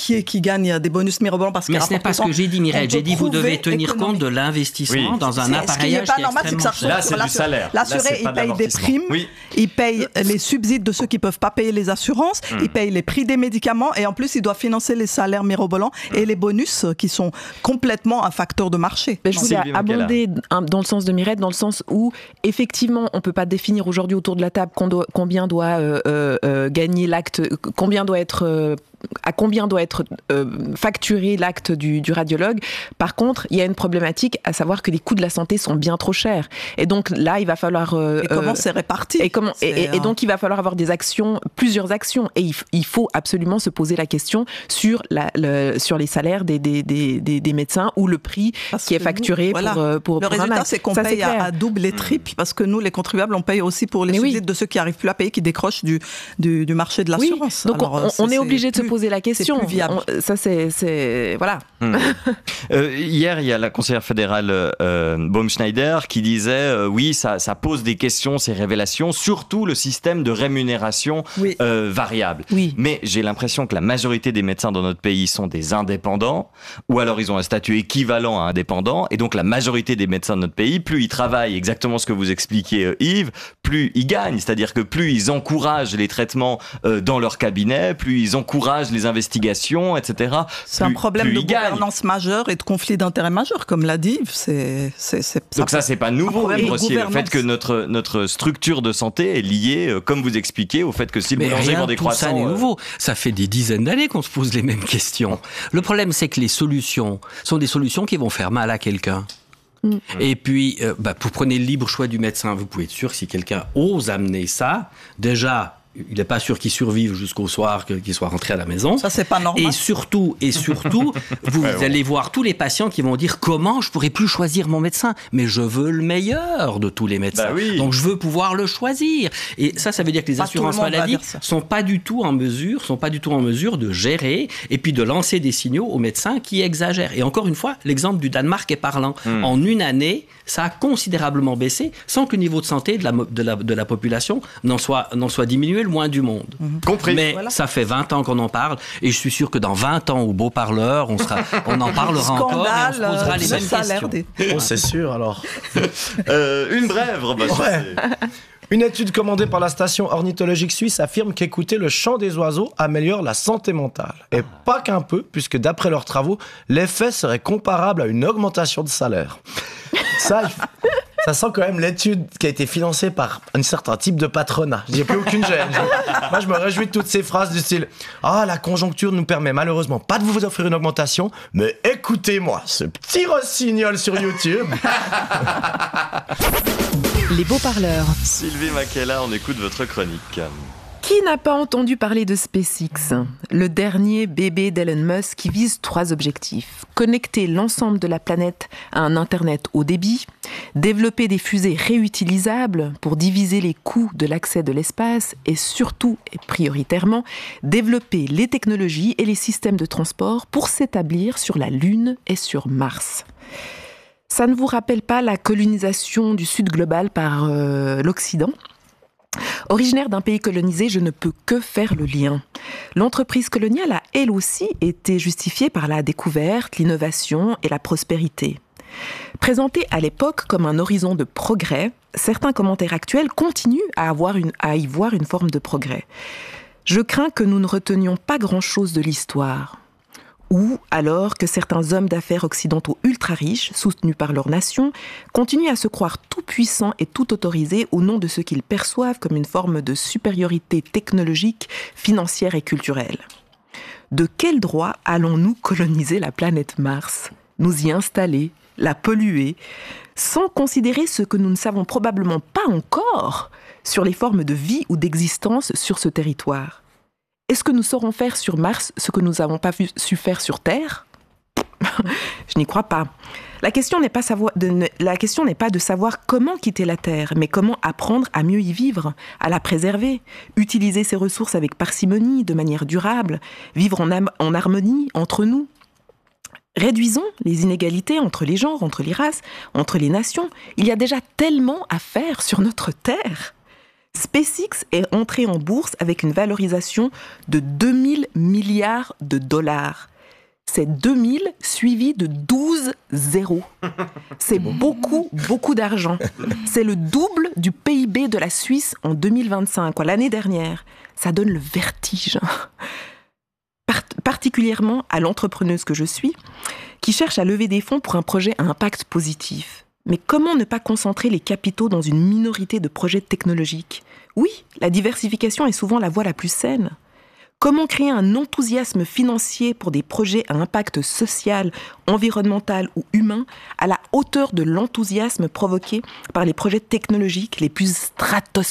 banquiers qui gagnent des bonus mirobolants parce qu'ils Mais ce n'est pas ce que j'ai dit, Mireille. J'ai dit vous devez tenir économique. compte de l'investissement oui. dans un c'est, appareillage ce qui qui est normal, extrêmement c'est que Là, c'est du salaire. L'assuré, il paye des primes, oui. il paye les subsides de ceux qui ne peuvent pas payer les assurances, mmh. il paye les prix des médicaments et en plus, il doit financer les salaires mirobolants mmh. et les bonus qui sont complètement un facteur de marché. Mais je voulais abonder dans le sens de Mireille, dans le sens où, effectivement, on ne peut pas définir aujourd'hui autour de la table doit, combien doit euh, euh, gagner l'acte, combien doit être... Euh, à combien doit être euh, facturé l'acte du, du radiologue. Par contre, il y a une problématique, à savoir que les coûts de la santé sont bien trop chers. Et donc là, il va falloir... Euh, et comment euh, c'est réparti et, comment, et, et, et donc, il va falloir avoir des actions, plusieurs actions. Et il, il faut absolument se poser la question sur, la, le, sur les salaires des, des, des, des, des médecins ou le prix parce qui est facturé nous, voilà. pour, pour... Le pour résultat, un c'est qu'on ça, paye c'est à, à double et triple, parce que nous, les contribuables, on paye aussi pour les Mais subsides oui. de ceux qui n'arrivent plus à payer, qui décrochent du, du, du marché de l'assurance. Oui. Donc, Alors, on, on est obligé de se poser la question. On, ça, c'est, c'est... Voilà. Mmh. euh, hier, il y a la conseillère fédérale euh, Baumschneider qui disait euh, oui, ça, ça pose des questions, ces révélations, surtout le système de rémunération oui. euh, variable. Oui. Mais j'ai l'impression que la majorité des médecins dans notre pays sont des indépendants, ou alors ils ont un statut équivalent à indépendant, et donc la majorité des médecins de notre pays, plus ils travaillent exactement ce que vous expliquiez, euh, Yves, plus ils gagnent. C'est-à-dire que plus ils encouragent les traitements euh, dans leur cabinet, plus ils encouragent les investigations, et cetera. C'est plus, un problème de gouvernance gagne. majeure et de conflit d'intérêts majeur, comme l'a dit. C'est, c'est, c'est, Donc ça, c'est pas nouveau, aussi, le fait que notre, notre structure de santé est liée, euh, comme vous expliquez, au fait que si le boulanger vend des croissants... ça n'est nouveau. Ça fait des dizaines d'années qu'on se pose les mêmes questions. Le problème, c'est que les solutions sont des solutions qui vont faire mal à quelqu'un. Mmh. Et puis, euh, bah, vous prenez le libre choix du médecin, vous pouvez être sûr que si quelqu'un ose amener ça, déjà... il n'est pas sûr qu'il survive jusqu'au soir, qu'il soit rentré à la maison. Ça, c'est pas normal. Et surtout, et surtout vous ouais, bon. allez voir tous les patients qui vont dire « Comment je pourrais plus choisir mon médecin ?» Mais je veux le meilleur de tous les médecins. Bah oui. Donc, je veux pouvoir le choisir. Et ça, ça veut dire que les pas assurances maladie sont pas du tout en mesure, sont pas du tout en mesure de gérer et puis de lancer des signaux aux médecins qui exagèrent. Et encore une fois, l'exemple du Danemark est parlant. Hum. En une année, ça a considérablement baissé sans que le niveau de santé de la, de la, de la population n'en soit, n'en soit diminué le moins du monde. Mmh. Compris. Mais voilà. ça fait vingt ans qu'on en parle et je suis sûr que dans vingt ans, au beau parleur, on, sera, on en parlera encore et on se posera les mêmes questions. Des... Oh, c'est sûr, alors. euh, une brève. Bah, ouais. Une étude commandée par la station ornithologique suisse affirme qu'écouter le chant des oiseaux améliore la santé mentale. Et pas qu'un peu, puisque d'après leurs travaux, l'effet serait comparable à une augmentation de salaire. Ça, ça sent quand même l'étude qui a été financée par un certain type de patronat. J'ai plus aucune gêne. Moi, je me réjouis de toutes ces phrases du style « Ah, la conjoncture nous permet malheureusement pas de vous offrir une augmentation, mais écoutez-moi, ce petit rossignol sur YouTube. » Les beaux parleurs. Sylvie Makela, on écoute votre chronique. Qui n'a pas entendu parler de SpaceX, le dernier bébé d'Elon Musk qui vise trois objectifs. Connecter l'ensemble de la planète à un Internet haut débit, développer des fusées réutilisables pour diviser les coûts de l'accès de l'espace et surtout et prioritairement, développer les technologies et les systèmes de transport pour s'établir sur la Lune et sur Mars. Ça ne vous rappelle pas la colonisation du Sud global par euh, l'Occident ? Originaire d'un pays colonisé, je ne peux que faire le lien. L'entreprise coloniale a elle aussi été justifiée par la découverte, l'innovation et la prospérité. Présentée à l'époque comme un horizon de progrès, certains commentaires actuels continuent à, avoir une, à y voir une forme de progrès. Je crains que nous ne retenions pas grand-chose de l'histoire. Ou alors que certains hommes d'affaires occidentaux ultra-riches, soutenus par leur nation, continuent à se croire tout-puissants et tout-autorisés au nom de ce qu'ils perçoivent comme une forme de supériorité technologique, financière et culturelle. De quel droit allons-nous coloniser la planète Mars, nous y installer, la polluer, sans considérer ce que nous ne savons probablement pas encore sur les formes de vie ou d'existence sur ce territoire ? Est-ce que nous saurons faire sur Mars ce que nous n'avons pas vu, su faire sur Terre ? Je n'y crois pas. La question n'est pas, savoir, de, la question n'est pas de savoir comment quitter la Terre, mais comment apprendre à mieux y vivre, à la préserver, utiliser ses ressources avec parcimonie, de manière durable, vivre en, am- en harmonie entre nous. Réduisons les inégalités entre les genres, entre les races, entre les nations. Il y a déjà tellement à faire sur notre Terre. SpaceX est entré en bourse avec une valorisation de deux mille milliards de dollars. C'est deux mille suivi de douze zéros. C'est beaucoup, beaucoup d'argent. C'est le double du P I B de la Suisse en deux mille vingt-cinq, quoi, l'année dernière. Ça donne le vertige. Part- particulièrement à l'entrepreneuse que je suis, qui cherche à lever des fonds pour un projet à impact positif. Mais comment ne pas concentrer les capitaux dans une minorité de projets technologiques ? Oui, la diversification est souvent la voie la plus saine. Comment créer un enthousiasme financier pour des projets à impact social, environnemental ou humain à la hauteur de l'enthousiasme provoqué par les projets technologiques les plus stratosphériques ?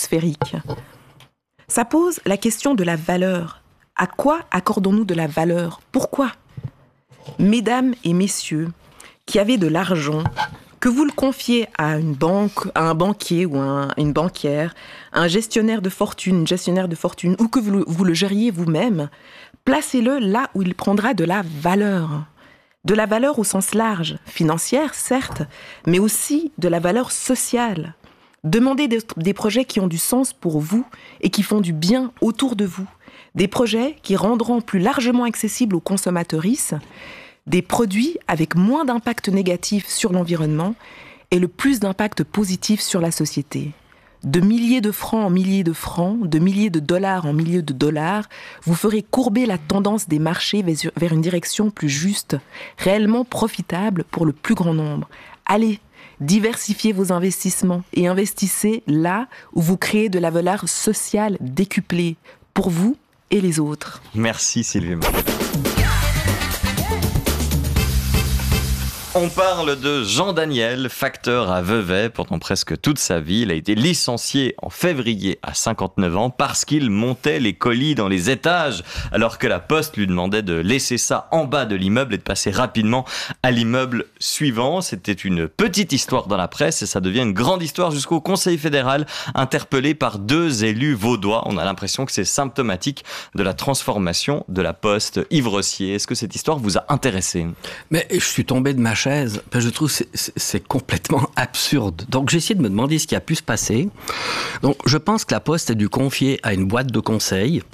Ça pose la question de la valeur. À quoi accordons-nous de la valeur ? Pourquoi ? Mesdames et messieurs, qui avez de l'argent, que vous le confiez à une banque, à un banquier ou à un, une banquière, à un gestionnaire de fortune, une gestionnaire de fortune, ou que vous le, vous le gériez vous-même, placez-le là où il prendra de la valeur. De la valeur au sens large, financière certes, mais aussi de la valeur sociale. Demandez des, des projets qui ont du sens pour vous et qui font du bien autour de vous. Des projets qui rendront plus largement accessibles aux consommateuristes des produits avec moins d'impact négatif sur l'environnement et le plus d'impact positif sur la société. De milliers de francs en milliers de francs, de milliers de dollars en milliers de dollars, vous ferez courber la tendance des marchés vers une direction plus juste, réellement profitable pour le plus grand nombre. Allez, diversifiez vos investissements et investissez là où vous créez de la valeur sociale décuplée pour vous et les autres. Merci Sylvie. On parle de Jean Daniel, facteur à Vevey pendant presque toute sa vie. Il a été licencié en février à cinquante-neuf ans parce qu'il montait les colis dans les étages alors que la Poste lui demandait de laisser ça en bas de l'immeuble et de passer rapidement à l'immeuble suivant. C'était une petite histoire dans la presse et ça devient une grande histoire jusqu'au Conseil fédéral interpellé par deux élus vaudois. On a l'impression que c'est symptomatique de la transformation de la Poste. Yves Rossier, est-ce que cette histoire vous a intéressé ? Mais je suis tombé de ma chaise. Je trouve que c'est, c'est, c'est complètement absurde. Donc j'ai essayé de me demander ce qui a pu se passer. Donc je pense que la Poste a dû confier à une boîte de conseil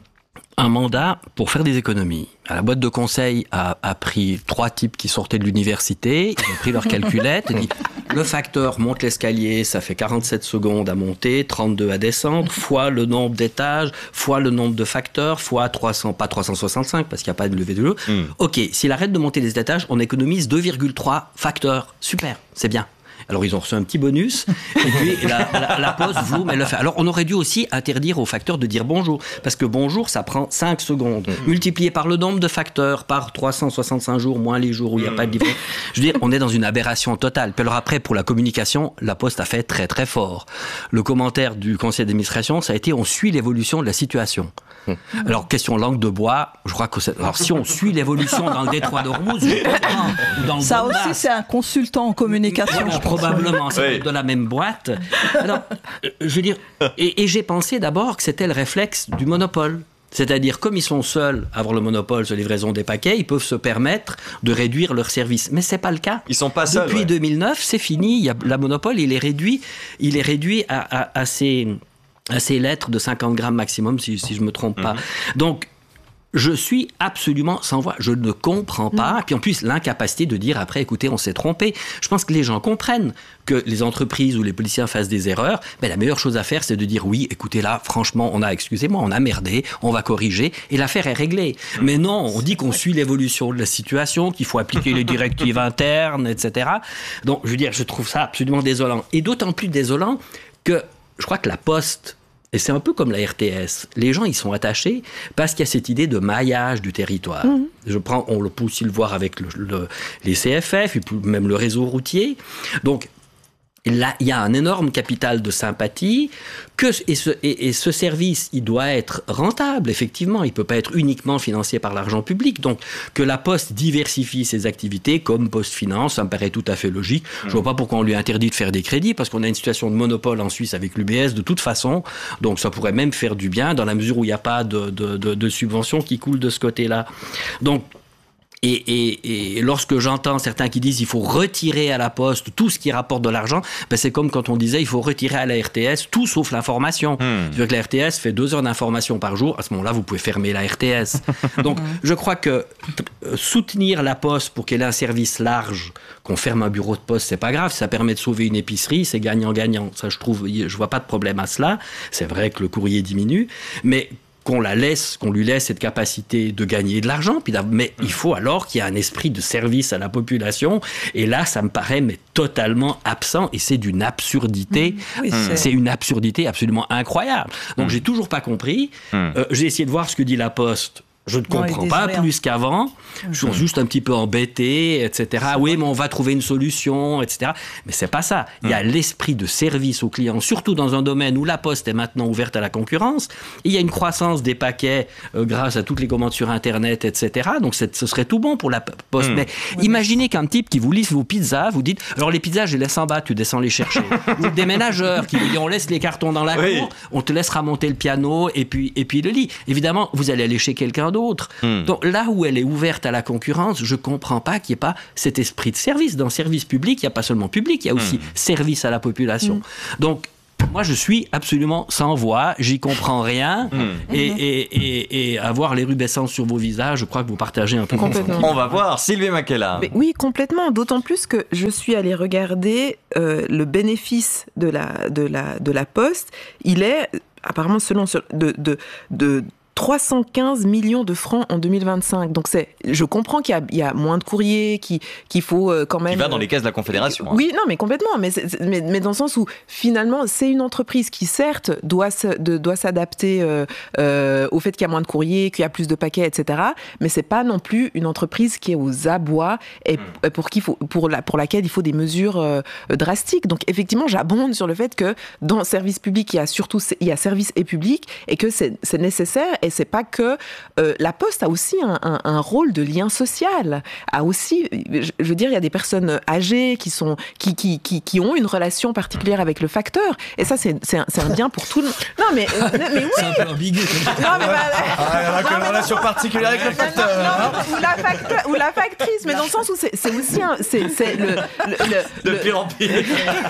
un mandat pour faire des économies. La boîte de conseil a, a pris trois types qui sortaient de l'université, ils ont pris leur calculette et dit le facteur monte l'escalier, ça fait quarante-sept secondes à monter, trente-deux à descendre, fois le nombre d'étages, fois le nombre de facteurs, fois trois cents, pas trois cent soixante-cinq parce qu'il n'y a pas de levée de l'eau. Mm. Ok, s'il arrête de monter les étages, on économise deux virgule trois facteurs. Super, c'est bien. Alors, ils ont reçu un petit bonus, et puis la, la, la Poste, vous, mais le fait. Alors, on aurait dû aussi interdire aux facteurs de dire bonjour, parce que bonjour, ça prend cinq secondes. Mmh. Multiplié par le nombre de facteurs, par trois cent soixante-cinq jours, moins les jours où il n'y a mmh. pas de différence. Je veux dire, on est dans une aberration totale. Puis alors après, pour la communication, la Poste a fait très, très fort. Le commentaire du conseil d'administration, ça a été, on suit l'évolution de la situation. Mmh. Alors, question langue de bois, je crois que c'est... Alors, si on suit l'évolution dans le détroit d'Ormuz, je comprends. Dans le ça aussi, c'est un consultant en communication, voilà, je pense. Probablement, c'est oui. de la même boîte. Alors, je veux dire, et, et j'ai pensé d'abord que c'était le réflexe du monopole. C'est-à-dire, comme ils sont seuls à avoir le monopole sur la livraison des paquets, ils peuvent se permettre de réduire leurs services. Mais c'est pas le cas. Ils sont pas seuls. Depuis ouais. deux mille neuf, c'est fini. Il y a, la monopole, il est réduit, il est réduit à, à, à, ces, à ces lettres de cinquante grammes maximum, si, si je me trompe pas. Mm-hmm. Donc, je suis absolument sans voix. Je ne comprends pas. Mmh. Puis en plus, l'incapacité de dire après, écoutez, on s'est trompé. Je pense que les gens comprennent que les entreprises ou les policiers fassent des erreurs. Mais la meilleure chose à faire, c'est de dire oui, écoutez là, franchement, on a, excusez-moi, on a merdé, on va corriger et l'affaire est réglée. Mmh. Mais non, on dit qu'on suit l'évolution de la situation, qu'il faut appliquer les directives internes, et cetera. Donc, je veux dire, je trouve ça absolument désolant. Et d'autant plus désolant que je crois que la Poste, et c'est un peu comme la R T S. Les gens, ils sont attachés parce qu'il y a cette idée de maillage du territoire. Mmh. Je prends, on peut aussi le voir avec le, le, les C F F, et même le réseau routier. Donc, là, il y a un énorme capital de sympathie que, et, ce, et, et ce service, il doit être rentable, effectivement. Il ne peut pas être uniquement financé par l'argent public. Donc, que la Poste diversifie ses activités comme Poste Finance, ça me paraît tout à fait logique. Mmh. Je ne vois pas pourquoi on lui interdit de faire des crédits, parce qu'on a une situation de monopole en Suisse avec l'U B S de toute façon. Donc, ça pourrait même faire du bien dans la mesure où il n'y a pas de, de, de, de subventions qui coulent de ce côté-là. Donc, Et, et, et lorsque j'entends certains qui disent il faut retirer à la Poste tout ce qui rapporte de l'argent, ben c'est comme quand on disait il faut retirer à la R T S tout sauf l'information. Mmh. C'est-à-dire que la R T S fait deux heures d'information par jour. À ce moment-là, vous pouvez fermer la R T S. Donc, je crois que euh, soutenir la Poste pour qu'elle ait un service large, qu'on ferme un bureau de poste, c'est pas grave. Ça permet de sauver une épicerie, c'est gagnant-gagnant. Ça, je trouve, je vois pas de problème à cela. C'est vrai que le courrier diminue, mais qu'on la laisse, qu'on lui laisse cette capacité de gagner de l'argent, puis mais il faut alors qu'il y ait un esprit de service à la population, et là, ça me paraît mais totalement absent, et c'est d'une absurdité, mmh. oui, c'est... c'est une absurdité absolument incroyable. Donc, mmh. j'ai toujours pas compris, mmh. euh, j'ai essayé de voir ce que dit la Poste. Je ne comprends non, pas rien. plus qu'avant. Je suis juste un petit peu embêté, et cetera. C'est oui, vrai. mais on va trouver une solution, et cetera. Mais c'est pas ça. Il y a l'esprit de service aux clients, surtout dans un domaine où la Poste est maintenant ouverte à la concurrence. Il y a une croissance des paquets euh, grâce à toutes les commandes sur Internet, et cetera. Donc c'est, ce serait tout bon pour la Poste. Mmh. Mais oui, imaginez mais... qu'un type qui vous livre vos pizzas, vous dites, alors les pizzas, je les laisse en bas, tu descends les chercher. Ou des ménageurs qui vous disent, on laisse les cartons dans la oui. cour, on te laissera monter le piano et puis, et puis le lit. Évidemment, vous allez aller chez quelqu'un d'autre. D'autres. Mmh. Donc là où elle est ouverte à la concurrence, je ne comprends pas qu'il n'y ait pas cet esprit de service. Dans le service public, il n'y a pas seulement public, il y a aussi mmh. service à la population. Mmh. Donc, moi, je suis absolument sans voix, j'y comprends rien, mmh. et, et, et, et avoir l'érubescence sur vos visages, je crois que vous partagez un peu. Complètement. On va voir, Sylvie Makela. Mais oui, complètement, d'autant plus que je suis allée regarder euh, le bénéfice de la, de, la, de la Poste, il est apparemment selon de... de, de trois cent quinze millions de francs en deux mille vingt-cinq. Donc c'est, je comprends qu'il y a, il y a moins de courriers, qu'il, qu'il faut euh, quand même... Qui va dans les caisses de la Confédération. Hein. Oui, non, mais complètement. Mais, c'est, mais, mais dans le sens où, finalement, c'est une entreprise qui, certes, doit, se, de, doit s'adapter euh, euh, au fait qu'il y a moins de courriers, qu'il y a plus de paquets, et cetera. Mais c'est pas non plus une entreprise qui est aux abois et mmh. pour, qu'il faut, pour, la, pour laquelle il faut des mesures euh, drastiques. Donc, effectivement, j'abonde sur le fait que dans le service public, il y a surtout il y a service et public et que c'est, c'est nécessaire. Et c'est pas que euh, la Poste a aussi un, un, un rôle de lien social. A aussi, je, je veux dire, il y a des personnes âgées qui sont qui qui qui, qui ont une relation particulière avec le facteur. Et ça, c'est c'est un, c'est un bien pour tout le monde. Non, mais euh, mais oui. C'est un peu ambigu. Non, mais bah, ah, il y a une relation non, particulière avec le facteur. Non, non, hein. ou la facteur, ou la factrice, mais dans le sens où c'est c'est aussi un, c'est c'est le le le, le pire en pire.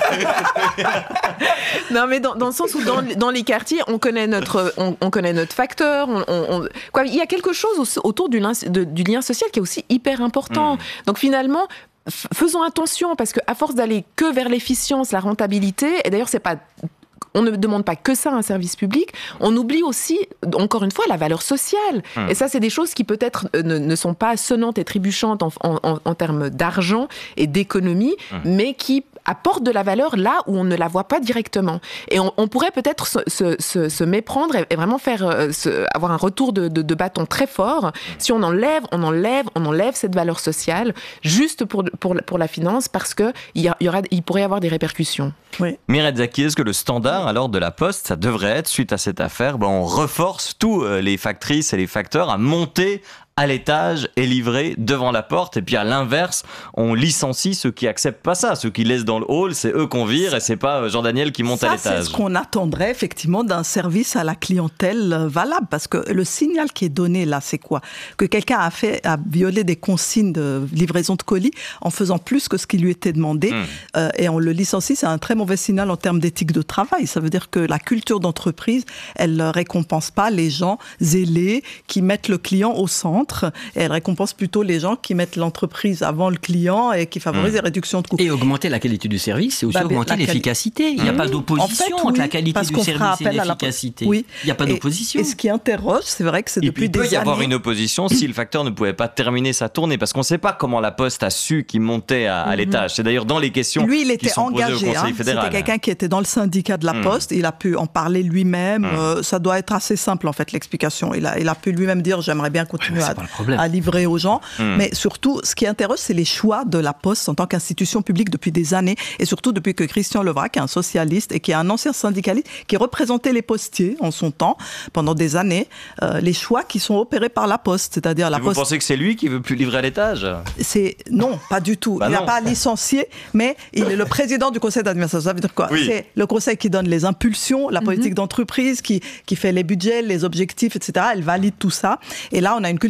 Non, mais dans dans le sens où dans dans les quartiers, on connaît notre on, on connaît notre facteur. On, on, on, quoi, il y a quelque chose autour du lien, de, du lien social qui est aussi hyper important. Mmh. Donc finalement, f- faisons attention parce qu'à force d'aller que vers l'efficience, la rentabilité, et d'ailleurs c'est pas... On ne demande pas que ça à un service public, on oublie aussi, encore une fois, la valeur sociale. Mmh. Et ça, c'est des choses qui peut-être ne, ne sont pas sonnantes et trébuchantes en, en, en termes d'argent et d'économie, mmh. mais qui apportent de la valeur là où on ne la voit pas directement. Et on, on pourrait peut-être se, se, se, se méprendre et, et vraiment faire, euh, se, avoir un retour de, de, de bâton très fort si on enlève, on enlève, on enlève cette valeur sociale juste pour, pour, pour la finance parce qu'il y, y aura, il pourrait y avoir des répercussions. Oui. Mireille Zaki, est-ce que le standard alors de la Poste, ça devrait être, suite à cette affaire, ben on reforce tous les factrices et les facteurs à monter à l'étage et livré devant la porte, et puis à l'inverse, on licencie ceux qui acceptent pas ça, ceux qui laissent dans le hall, c'est eux qu'on vire et c'est pas Jean-Daniel qui monte ça, à l'étage. C'est ce qu'on attendrait effectivement d'un service à la clientèle valable, parce que le signal qui est donné là, c'est quoi ? Que quelqu'un a fait, a violé des consignes de livraison de colis en faisant plus que ce qui lui était demandé, mmh. euh, et on le licencie, c'est un très mauvais signal en termes d'éthique de travail. Ça veut dire que la culture d'entreprise, elle ne récompense pas les gens zélés qui mettent le client au centre. Et elle récompense plutôt les gens qui mettent l'entreprise avant le client et qui favorisent mmh. les réductions de coûts. Et augmenter la qualité du service, c'est aussi bah, augmenter l'efficacité. Quali... Il n'y a mmh. pas d'opposition en fait, oui, entre la qualité du service et l'efficacité. La... Oui. Il n'y a pas et, d'opposition. Et ce qui interroge, c'est vrai que c'est et depuis des années... Il peut y avoir une opposition si le facteur ne pouvait pas terminer sa tournée, parce qu'on ne sait pas comment la Poste a su qu'il montait à, à mmh. l'étage. C'est d'ailleurs dans les questions Lui, il qui était sont engagé, posées au Conseil hein. fédéral. C'était quelqu'un qui était dans le syndicat de la Poste. Mmh. Il a pu en parler lui-même. Mmh. Euh, ça doit être assez simple, en fait, l'explication. Il a, il a pu lui-même dire, j'aimerais bien continuer à, à livrer aux gens. Mmh. Mais surtout, ce qui interroge, c'est les choix de la Poste en tant qu'institution publique depuis des années, et surtout depuis que Christian Levrac, qui est un socialiste et qui est un ancien syndicaliste, qui représentait les postiers en son temps, pendant des années, euh, les choix qui sont opérés par la Poste, c'est-à-dire la vous Poste... Vous pensez que c'est lui qui veut plus livrer à l'étage ? C'est... Non, pas du tout. Bah il n'a pas licencié, mais il est le président du conseil d'administration. Ça veut dire quoi ? Oui. C'est le conseil qui donne les impulsions, la politique mmh. d'entreprise, qui, qui fait les budgets, les objectifs, et cetera. Elle valide tout ça. Et là, on a une culture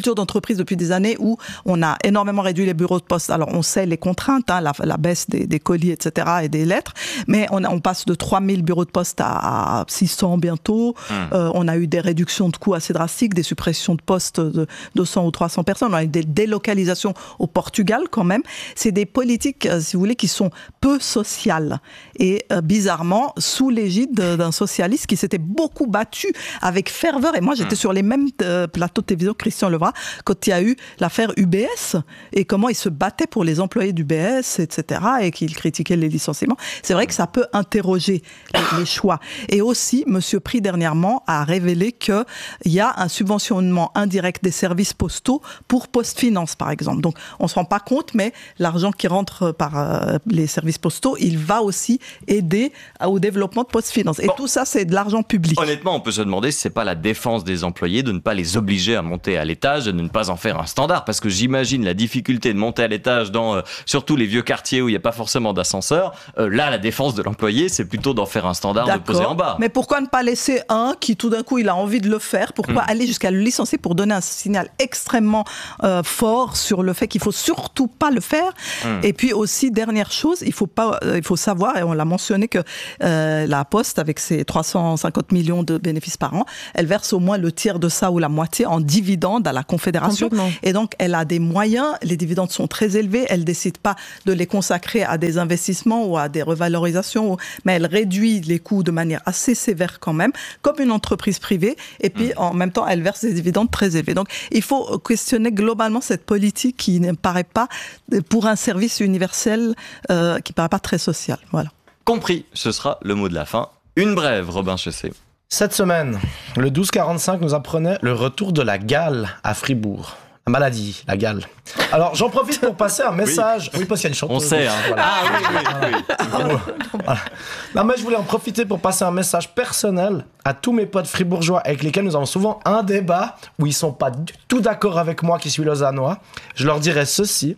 culture d'entreprise depuis des années où on a énormément réduit les bureaux de poste. Alors, on sait les contraintes, hein, la, la baisse des, des colis, et cetera, et des lettres, mais on, a, on passe de trois mille bureaux de poste à, à six cents bientôt. Mmh. Euh, on a eu des réductions de coûts assez drastiques, des suppressions de postes de deux cents ou trois cents personnes. On a eu des délocalisations au Portugal, quand même. C'est des politiques, euh, si vous voulez, qui sont peu sociales. Et euh, bizarrement, sous l'égide d'un socialiste qui s'était beaucoup battu avec ferveur. Et moi, j'étais mmh. sur les mêmes euh, plateaux de télévision que Christian Levrat quand il y a eu l'affaire U B S et comment il se battait pour les employés d'U B S, et cetera, et qu'il critiquait les licenciements. C'est vrai que ça peut interroger les, les choix. Et aussi, M. Prix, dernièrement, a révélé qu'il y a un subventionnement indirect des services postaux pour PostFinance, par exemple. Donc, on ne se rend pas compte, mais l'argent qui rentre par euh, les services postaux, il va aussi aider au développement de PostFinance. Et bon, tout ça, c'est de l'argent public. Honnêtement, on peut se demander si c'est pas la défense des employés de ne pas les obliger à monter à l'étage, de ne pas en faire un standard, parce que j'imagine la difficulté de monter à l'étage dans euh, surtout les vieux quartiers où il n'y a pas forcément d'ascenseur. Euh, là, la défense de l'employé, c'est plutôt d'en faire un standard, de poser en bas. Mais pourquoi ne pas laisser un qui, tout d'un coup, il a envie de le faire? Pourquoi mmh. aller jusqu'à le licencier pour donner un signal extrêmement euh, fort sur le fait qu'il faut surtout pas le faire? mmh. Et puis aussi, dernière chose, il faut pas, euh, il faut savoir, et on l'a mentionné, que euh, la Poste, avec ses trois cent cinquante millions de bénéfices par an, elle verse au moins le tiers de ça ou la moitié en dividendes à la Confédération. Et donc, elle a des moyens, les dividendes sont très élevés, elle décide pas de les consacrer à des investissements ou à des revalorisations, mais elle réduit les coûts de manière assez sévère quand même, comme une entreprise privée, et puis mmh. en même temps, elle verse des dividendes très élevés. Donc, il faut questionner globalement cette politique qui ne paraît pas, pour un service universel, euh, qui ne paraît pas très social. Voilà. Compris, ce sera le mot de la fin. Une brève, Robin Chessé. Cette semaine, le douze quarante-cinq nous apprenait le retour de la gale à Fribourg. La maladie, la gale. Alors, j'en profite pour passer un message. Oui, oui parce qu'il y a une chanteuse. On sait, hein. Voilà. Ah oui, oui, oui. Voilà. Non, mais je voulais en profiter pour passer un message personnel à tous mes potes fribourgeois avec lesquels nous avons souvent un débat où ils sont pas du tout d'accord avec moi qui suis lausannois. Je leur dirais ceci.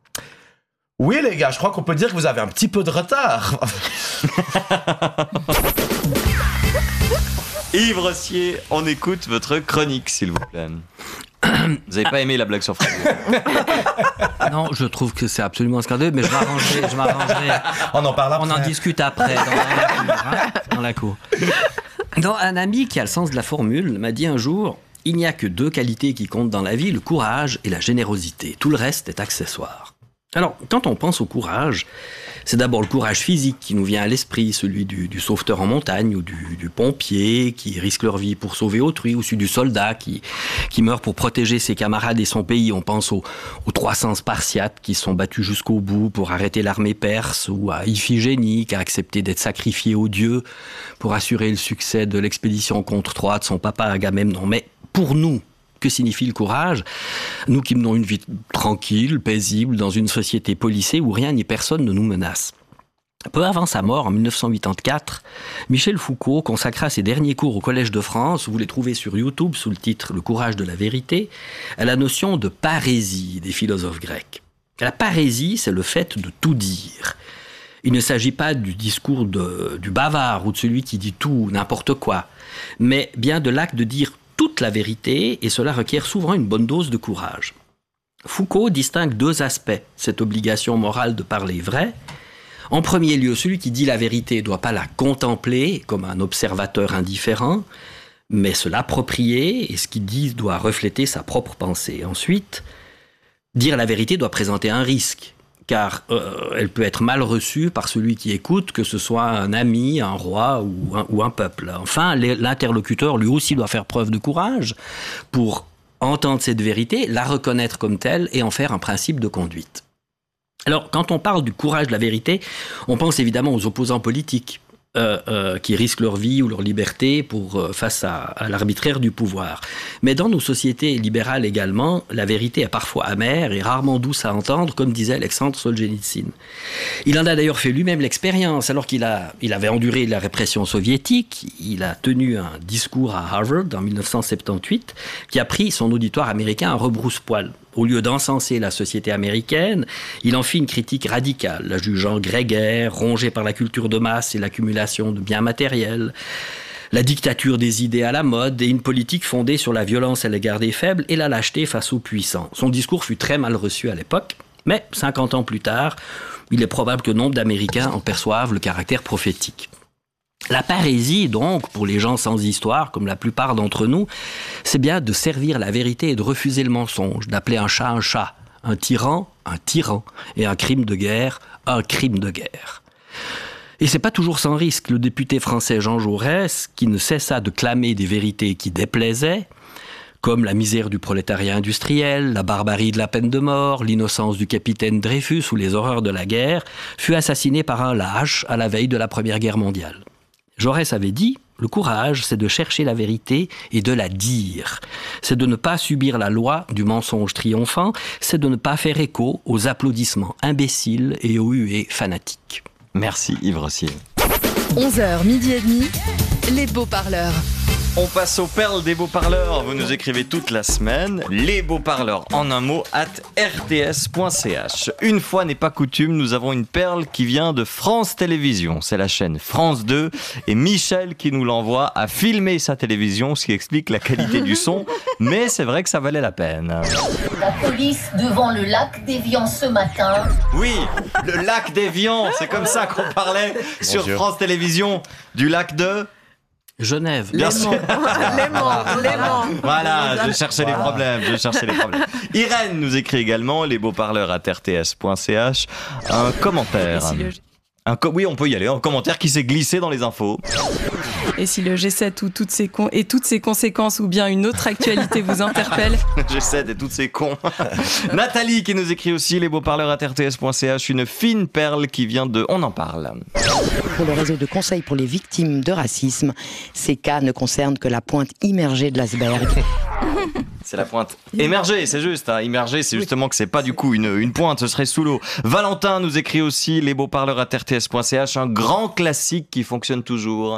Oui, les gars, je crois qu'on peut dire que vous avez un petit peu de retard. Yves Rossier, on écoute votre chronique, s'il vous plaît. Vous n'avez pas aimé la blague sur Fribourg? Non, je trouve que c'est absolument scandaleux, mais je m'arrangerai. Je m'arrangerai. On en parle après. On en discute après, dans la cour. Hein, dans la cour. Donc, un ami qui a le sens de la formule m'a dit un jour, il n'y a que deux qualités qui comptent dans la vie, le courage et la générosité. Tout le reste est accessoire. Alors, quand on pense au courage, c'est d'abord le courage physique qui nous vient à l'esprit, celui du, du sauveteur en montagne ou du, du pompier qui risque leur vie pour sauver autrui, ou celui du soldat qui, qui meurt pour protéger ses camarades et son pays. On pense aux, aux trois cents Spartiates qui sont battus jusqu'au bout pour arrêter l'armée perse, ou à Iphigénie qui a accepté d'être sacrifiée aux dieux pour assurer le succès de l'expédition contre Troie de son papa Agamemnon. Mais pour nous, que signifie le courage? Nous qui menons une vie tranquille, paisible, dans une société policée où rien ni personne ne nous menace. Peu avant sa mort, en dix-neuf cent quatre-vingt-quatre, Michel Foucault consacra ses derniers cours au Collège de France, vous les trouvez sur YouTube sous le titre « Le courage de la vérité », à la notion de parésie des philosophes grecs. La parésie, c'est le fait de tout dire. Il ne s'agit pas du discours de, du bavard ou de celui qui dit tout, n'importe quoi, mais bien de l'acte de dire toute la vérité, et cela requiert souvent une bonne dose de courage. Foucault distingue deux aspects, cette obligation morale de parler vrai. En premier lieu, celui qui dit la vérité ne doit pas la contempler comme un observateur indifférent, mais se l'approprier, et ce qu'il dit doit refléter sa propre pensée. Ensuite, dire la vérité doit présenter un risque, car euh, elle peut être mal reçue par celui qui écoute, que ce soit un ami, un roi ou un, ou un peuple. Enfin, l'interlocuteur, lui aussi, doit faire preuve de courage pour entendre cette vérité, la reconnaître comme telle et en faire un principe de conduite. Alors, quand on parle du courage de la vérité, on pense évidemment aux opposants politiques, Euh, euh, qui risquent leur vie ou leur liberté pour, euh, face à, à l'arbitraire du pouvoir. Mais dans nos sociétés libérales également, la vérité est parfois amère et rarement douce à entendre, comme disait Alexandre Solzhenitsyn. Il en a d'ailleurs fait lui-même l'expérience. Alors qu'il a, il avait enduré la répression soviétique, il a tenu un discours à Harvard en dix-neuf cent soixante-dix-huit qui a pris son auditoire américain à rebrousse-poil. Au lieu d'encenser la société américaine, il en fit une critique radicale, la jugeant grégaire, rongée par la culture de masse et l'accumulation de biens matériels, la dictature des idées à la mode et une politique fondée sur la violence à l'égard des faibles et la lâcheté face aux puissants. Son discours fut très mal reçu à l'époque, mais cinquante ans plus tard, il est probable que nombre d'Américains en perçoivent le caractère prophétique. La parésie, donc, pour les gens sans histoire, comme la plupart d'entre nous, c'est bien de servir la vérité et de refuser le mensonge, d'appeler un chat un chat, un tyran un tyran, et un crime de guerre un crime de guerre. Et c'est pas toujours sans risque. Le député français Jean Jaurès, qui ne cessa de clamer des vérités qui déplaisaient, comme la misère du prolétariat industriel, la barbarie de la peine de mort, l'innocence du capitaine Dreyfus ou les horreurs de la guerre, fut assassiné par un lâche à la veille de la Première Guerre mondiale. Jaurès avait dit « Le courage, c'est de chercher la vérité et de la dire. C'est de ne pas subir la loi du mensonge triomphant, c'est de ne pas faire écho aux applaudissements imbéciles et aux huées fanatiques. » Merci Yves Rossier. onze heures, midi et demi, les beaux parleurs. On passe aux perles des beaux parleurs. Vous nous écrivez toute la semaine. Les beaux parleurs en un mot at r t s point c h. Une fois n'est pas coutume, nous avons une perle qui vient de France Télévisions. C'est la chaîne France deux et Michel qui nous l'envoie à filmer sa télévision, ce qui explique la qualité du son. Mais c'est vrai que ça valait la peine. La police devant le lac d'Évian ce matin. Oui, le lac d'Évian, c'est comme ça qu'on parlait sur Dieu. France Télévisions du lac de... Genève. Bien sûr. Léman, Léman. Voilà, je cherchais les problèmes, je cherchais les problèmes. Irène nous écrit également, les beaux parleurs à r t s point c h, un commentaire. Et si le, Un co- oui, on peut y aller, un commentaire qui s'est glissé dans les infos. et si le G sept ou toutes ses con- et toutes ses conséquences ou bien une autre actualité vous interpelle, J'essaie de tous ces cons. Nathalie qui nous écrit aussi, les beaux parleurs à r t s point c h, une fine perle qui vient de On en parle. Pour le réseau de conseils pour les victimes de racisme, ces cas ne concernent que la pointe immergée de l'iceberg. C'est la pointe émergée, c'est juste. Hein. Immergée, c'est justement que c'est pas du coup une, une pointe, ce serait sous l'eau. Valentin nous écrit aussi, les beaux parleurs à r t s point c h, un grand classique qui fonctionne toujours.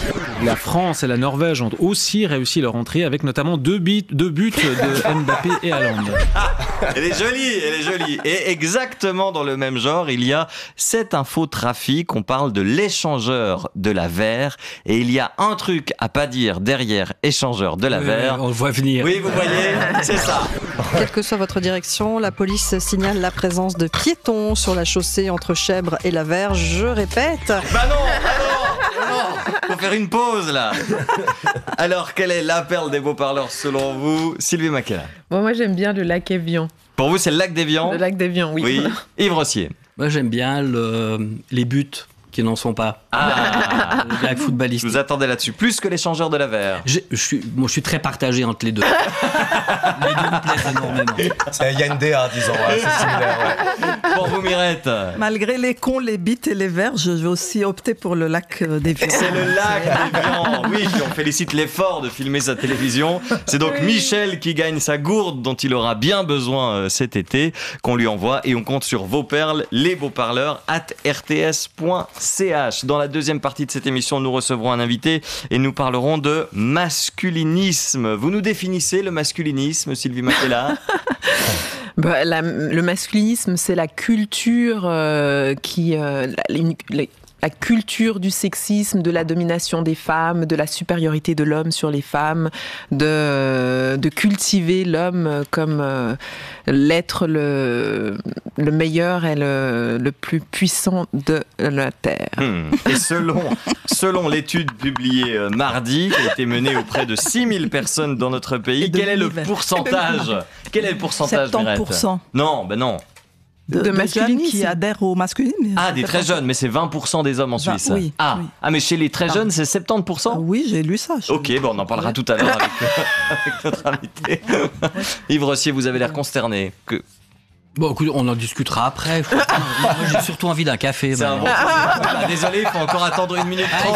La France et la Norvège ont aussi réussi leur entrée avec notamment deux, buts, deux buts de Mbappé et Haaland. Elle est jolie, elle est jolie. Et exactement dans le même genre, il y a cet infotrafic, on parle de l'échangeur de la verre, et il y a un truc à pas dire derrière échangeur de la Euh, verre. on le voit venir. Oui, vous voyez, c'est ça. Quelle que soit votre direction, la police signale la présence de piétons sur la chaussée entre Chèvre et la Verge. Je répète. Bah non, bah non, non, faut faire une pause là. Alors, quelle est la perle des beaux parleurs selon vous, Sylvie Makela? Bon, moi, j'aime bien le lac Évian. Pour vous, c'est le lac d'Évian? Le lac d'Évian, oui. Oui. Yves Rossier. Moi, j'aime bien le, les buts qui n'en sont pas. Ah, Le lac je footballistique. vous attendais là-dessus. Plus que l'échangeur de la verre. Je, je suis, moi, je suis très partagé entre les deux. Les deux me plaisent énormément. Il y a une D A, disons, ouais, c'est similaire. Ouais. Pour vous, Mirette. Malgré les cons, les bites et les verges, je vais aussi opter pour le lac d'Évian. C'est le lac d'Évian. Oui, puis on félicite l'effort de filmer sa télévision. C'est donc Michel qui gagne sa gourde dont il aura bien besoin euh, cet été, qu'on lui envoie, et on compte sur vos perles, les beaux parleurs, at r t s point c h. Dans la deuxième partie de cette émission, nous recevrons un invité et nous parlerons de masculinisme. Vous nous définissez le masculinisme, Sylvie Makela? Bah, la- le masculinisme, c'est la culture euh, qui, euh, la, une- la- la culture du sexisme, de la domination des femmes, de la supériorité de l'homme sur les femmes, de, de cultiver l'homme comme euh, l'être le, le meilleur et le, le plus puissant de la Terre. Hmm. Et selon, selon l'étude publiée euh, mardi, qui a été menée auprès de six mille personnes dans notre pays, Et de quel est le l'univers. pourcentage? Quel est le pourcentage, soixante-dix pour cent. Mirette? Non, ben non. De, De de jeunes masculinisme. qui adhèrent au masculinisme. Ah, des très jeunes, mais c'est vingt pour cent des hommes en vingt, Suisse. oui, ah. oui. ah, mais chez les très Ah. jeunes, c'est soixante-dix pour cent? Ah oui, j'ai lu ça. je- Ok, bon, on en parlera Ouais. tout à l'heure avec, avec notre invité. Yves Rossier, vous avez l'air consterné. Que... Bon, écoute, on en discutera après. Moi, j'ai surtout envie d'un café. C'est un bon maintenant. ah, désolé, il faut encore attendre une minute trente.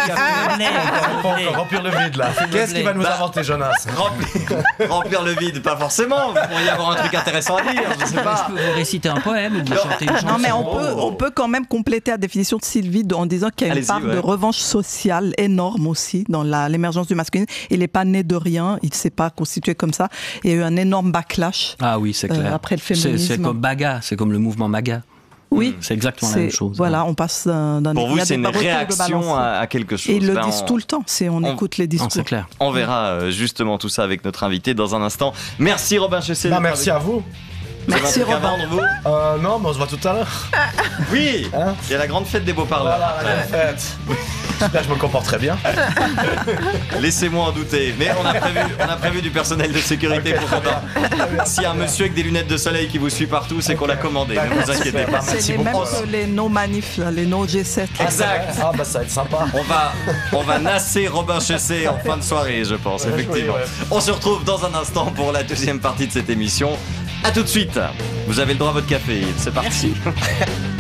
On peut encore remplir le vide là. Qu'est-ce qu'il va nous Bah, inventer, Jonas? Remplir, remplir le vide, pas forcément. Vous pourriez avoir un truc intéressant à dire, je sais pas. Je peux vous réciter un poème ou vous chanter une chanson. Non, mais on peut, on peut quand même compléter la définition de Sylvie de- en disant qu'il y a une Allez-y, part ouais. de revanche sociale énorme aussi dans la- l'émergence du masculin. Il n'est pas né de rien, il ne s'est pas constitué comme ça. Il y a eu un énorme backlash. Ah oui, c'est Euh, clair. après le C'est- féminisme. C'est comme Baga, c'est comme le mouvement MAGA. Oui, c'est exactement la même chose. Voilà, hein. On passe d'un. d'un Pour vous, c'est une réaction à, à quelque chose. Et ils le ben, disent on, tout le temps. C'est on, on écoute les discours. Non, c'est clair. On verra justement tout ça avec notre invité dans un instant. Merci Robin Chessé. Bah, merci à vous. Merci Robin. Vendre, vous euh, non, mais on se voit tout à l'heure. Oui, hein, il y a la grande fête des beaux-parleurs. Voilà, la grande fête. J'espère que je me comporte très bien. Laissez-moi en douter. Mais on a prévu, on a prévu du personnel de sécurité okay, pour Robin. S'il y a un monsieur avec des lunettes de soleil qui vous suit partout, c'est okay. qu'on l'a commandé. Bah, ne vous inquiétez pas. C'est les mêmes que les no manifs, les no G sept. Exact. Ah bah ça va être sympa. On va, on va nasser Robin Chessé en fin de soirée, je pense, effectivement. Oui, ouais. On se retrouve dans un instant pour la deuxième partie de cette émission. A tout de suite. Vous avez le droit à votre café. C'est parti.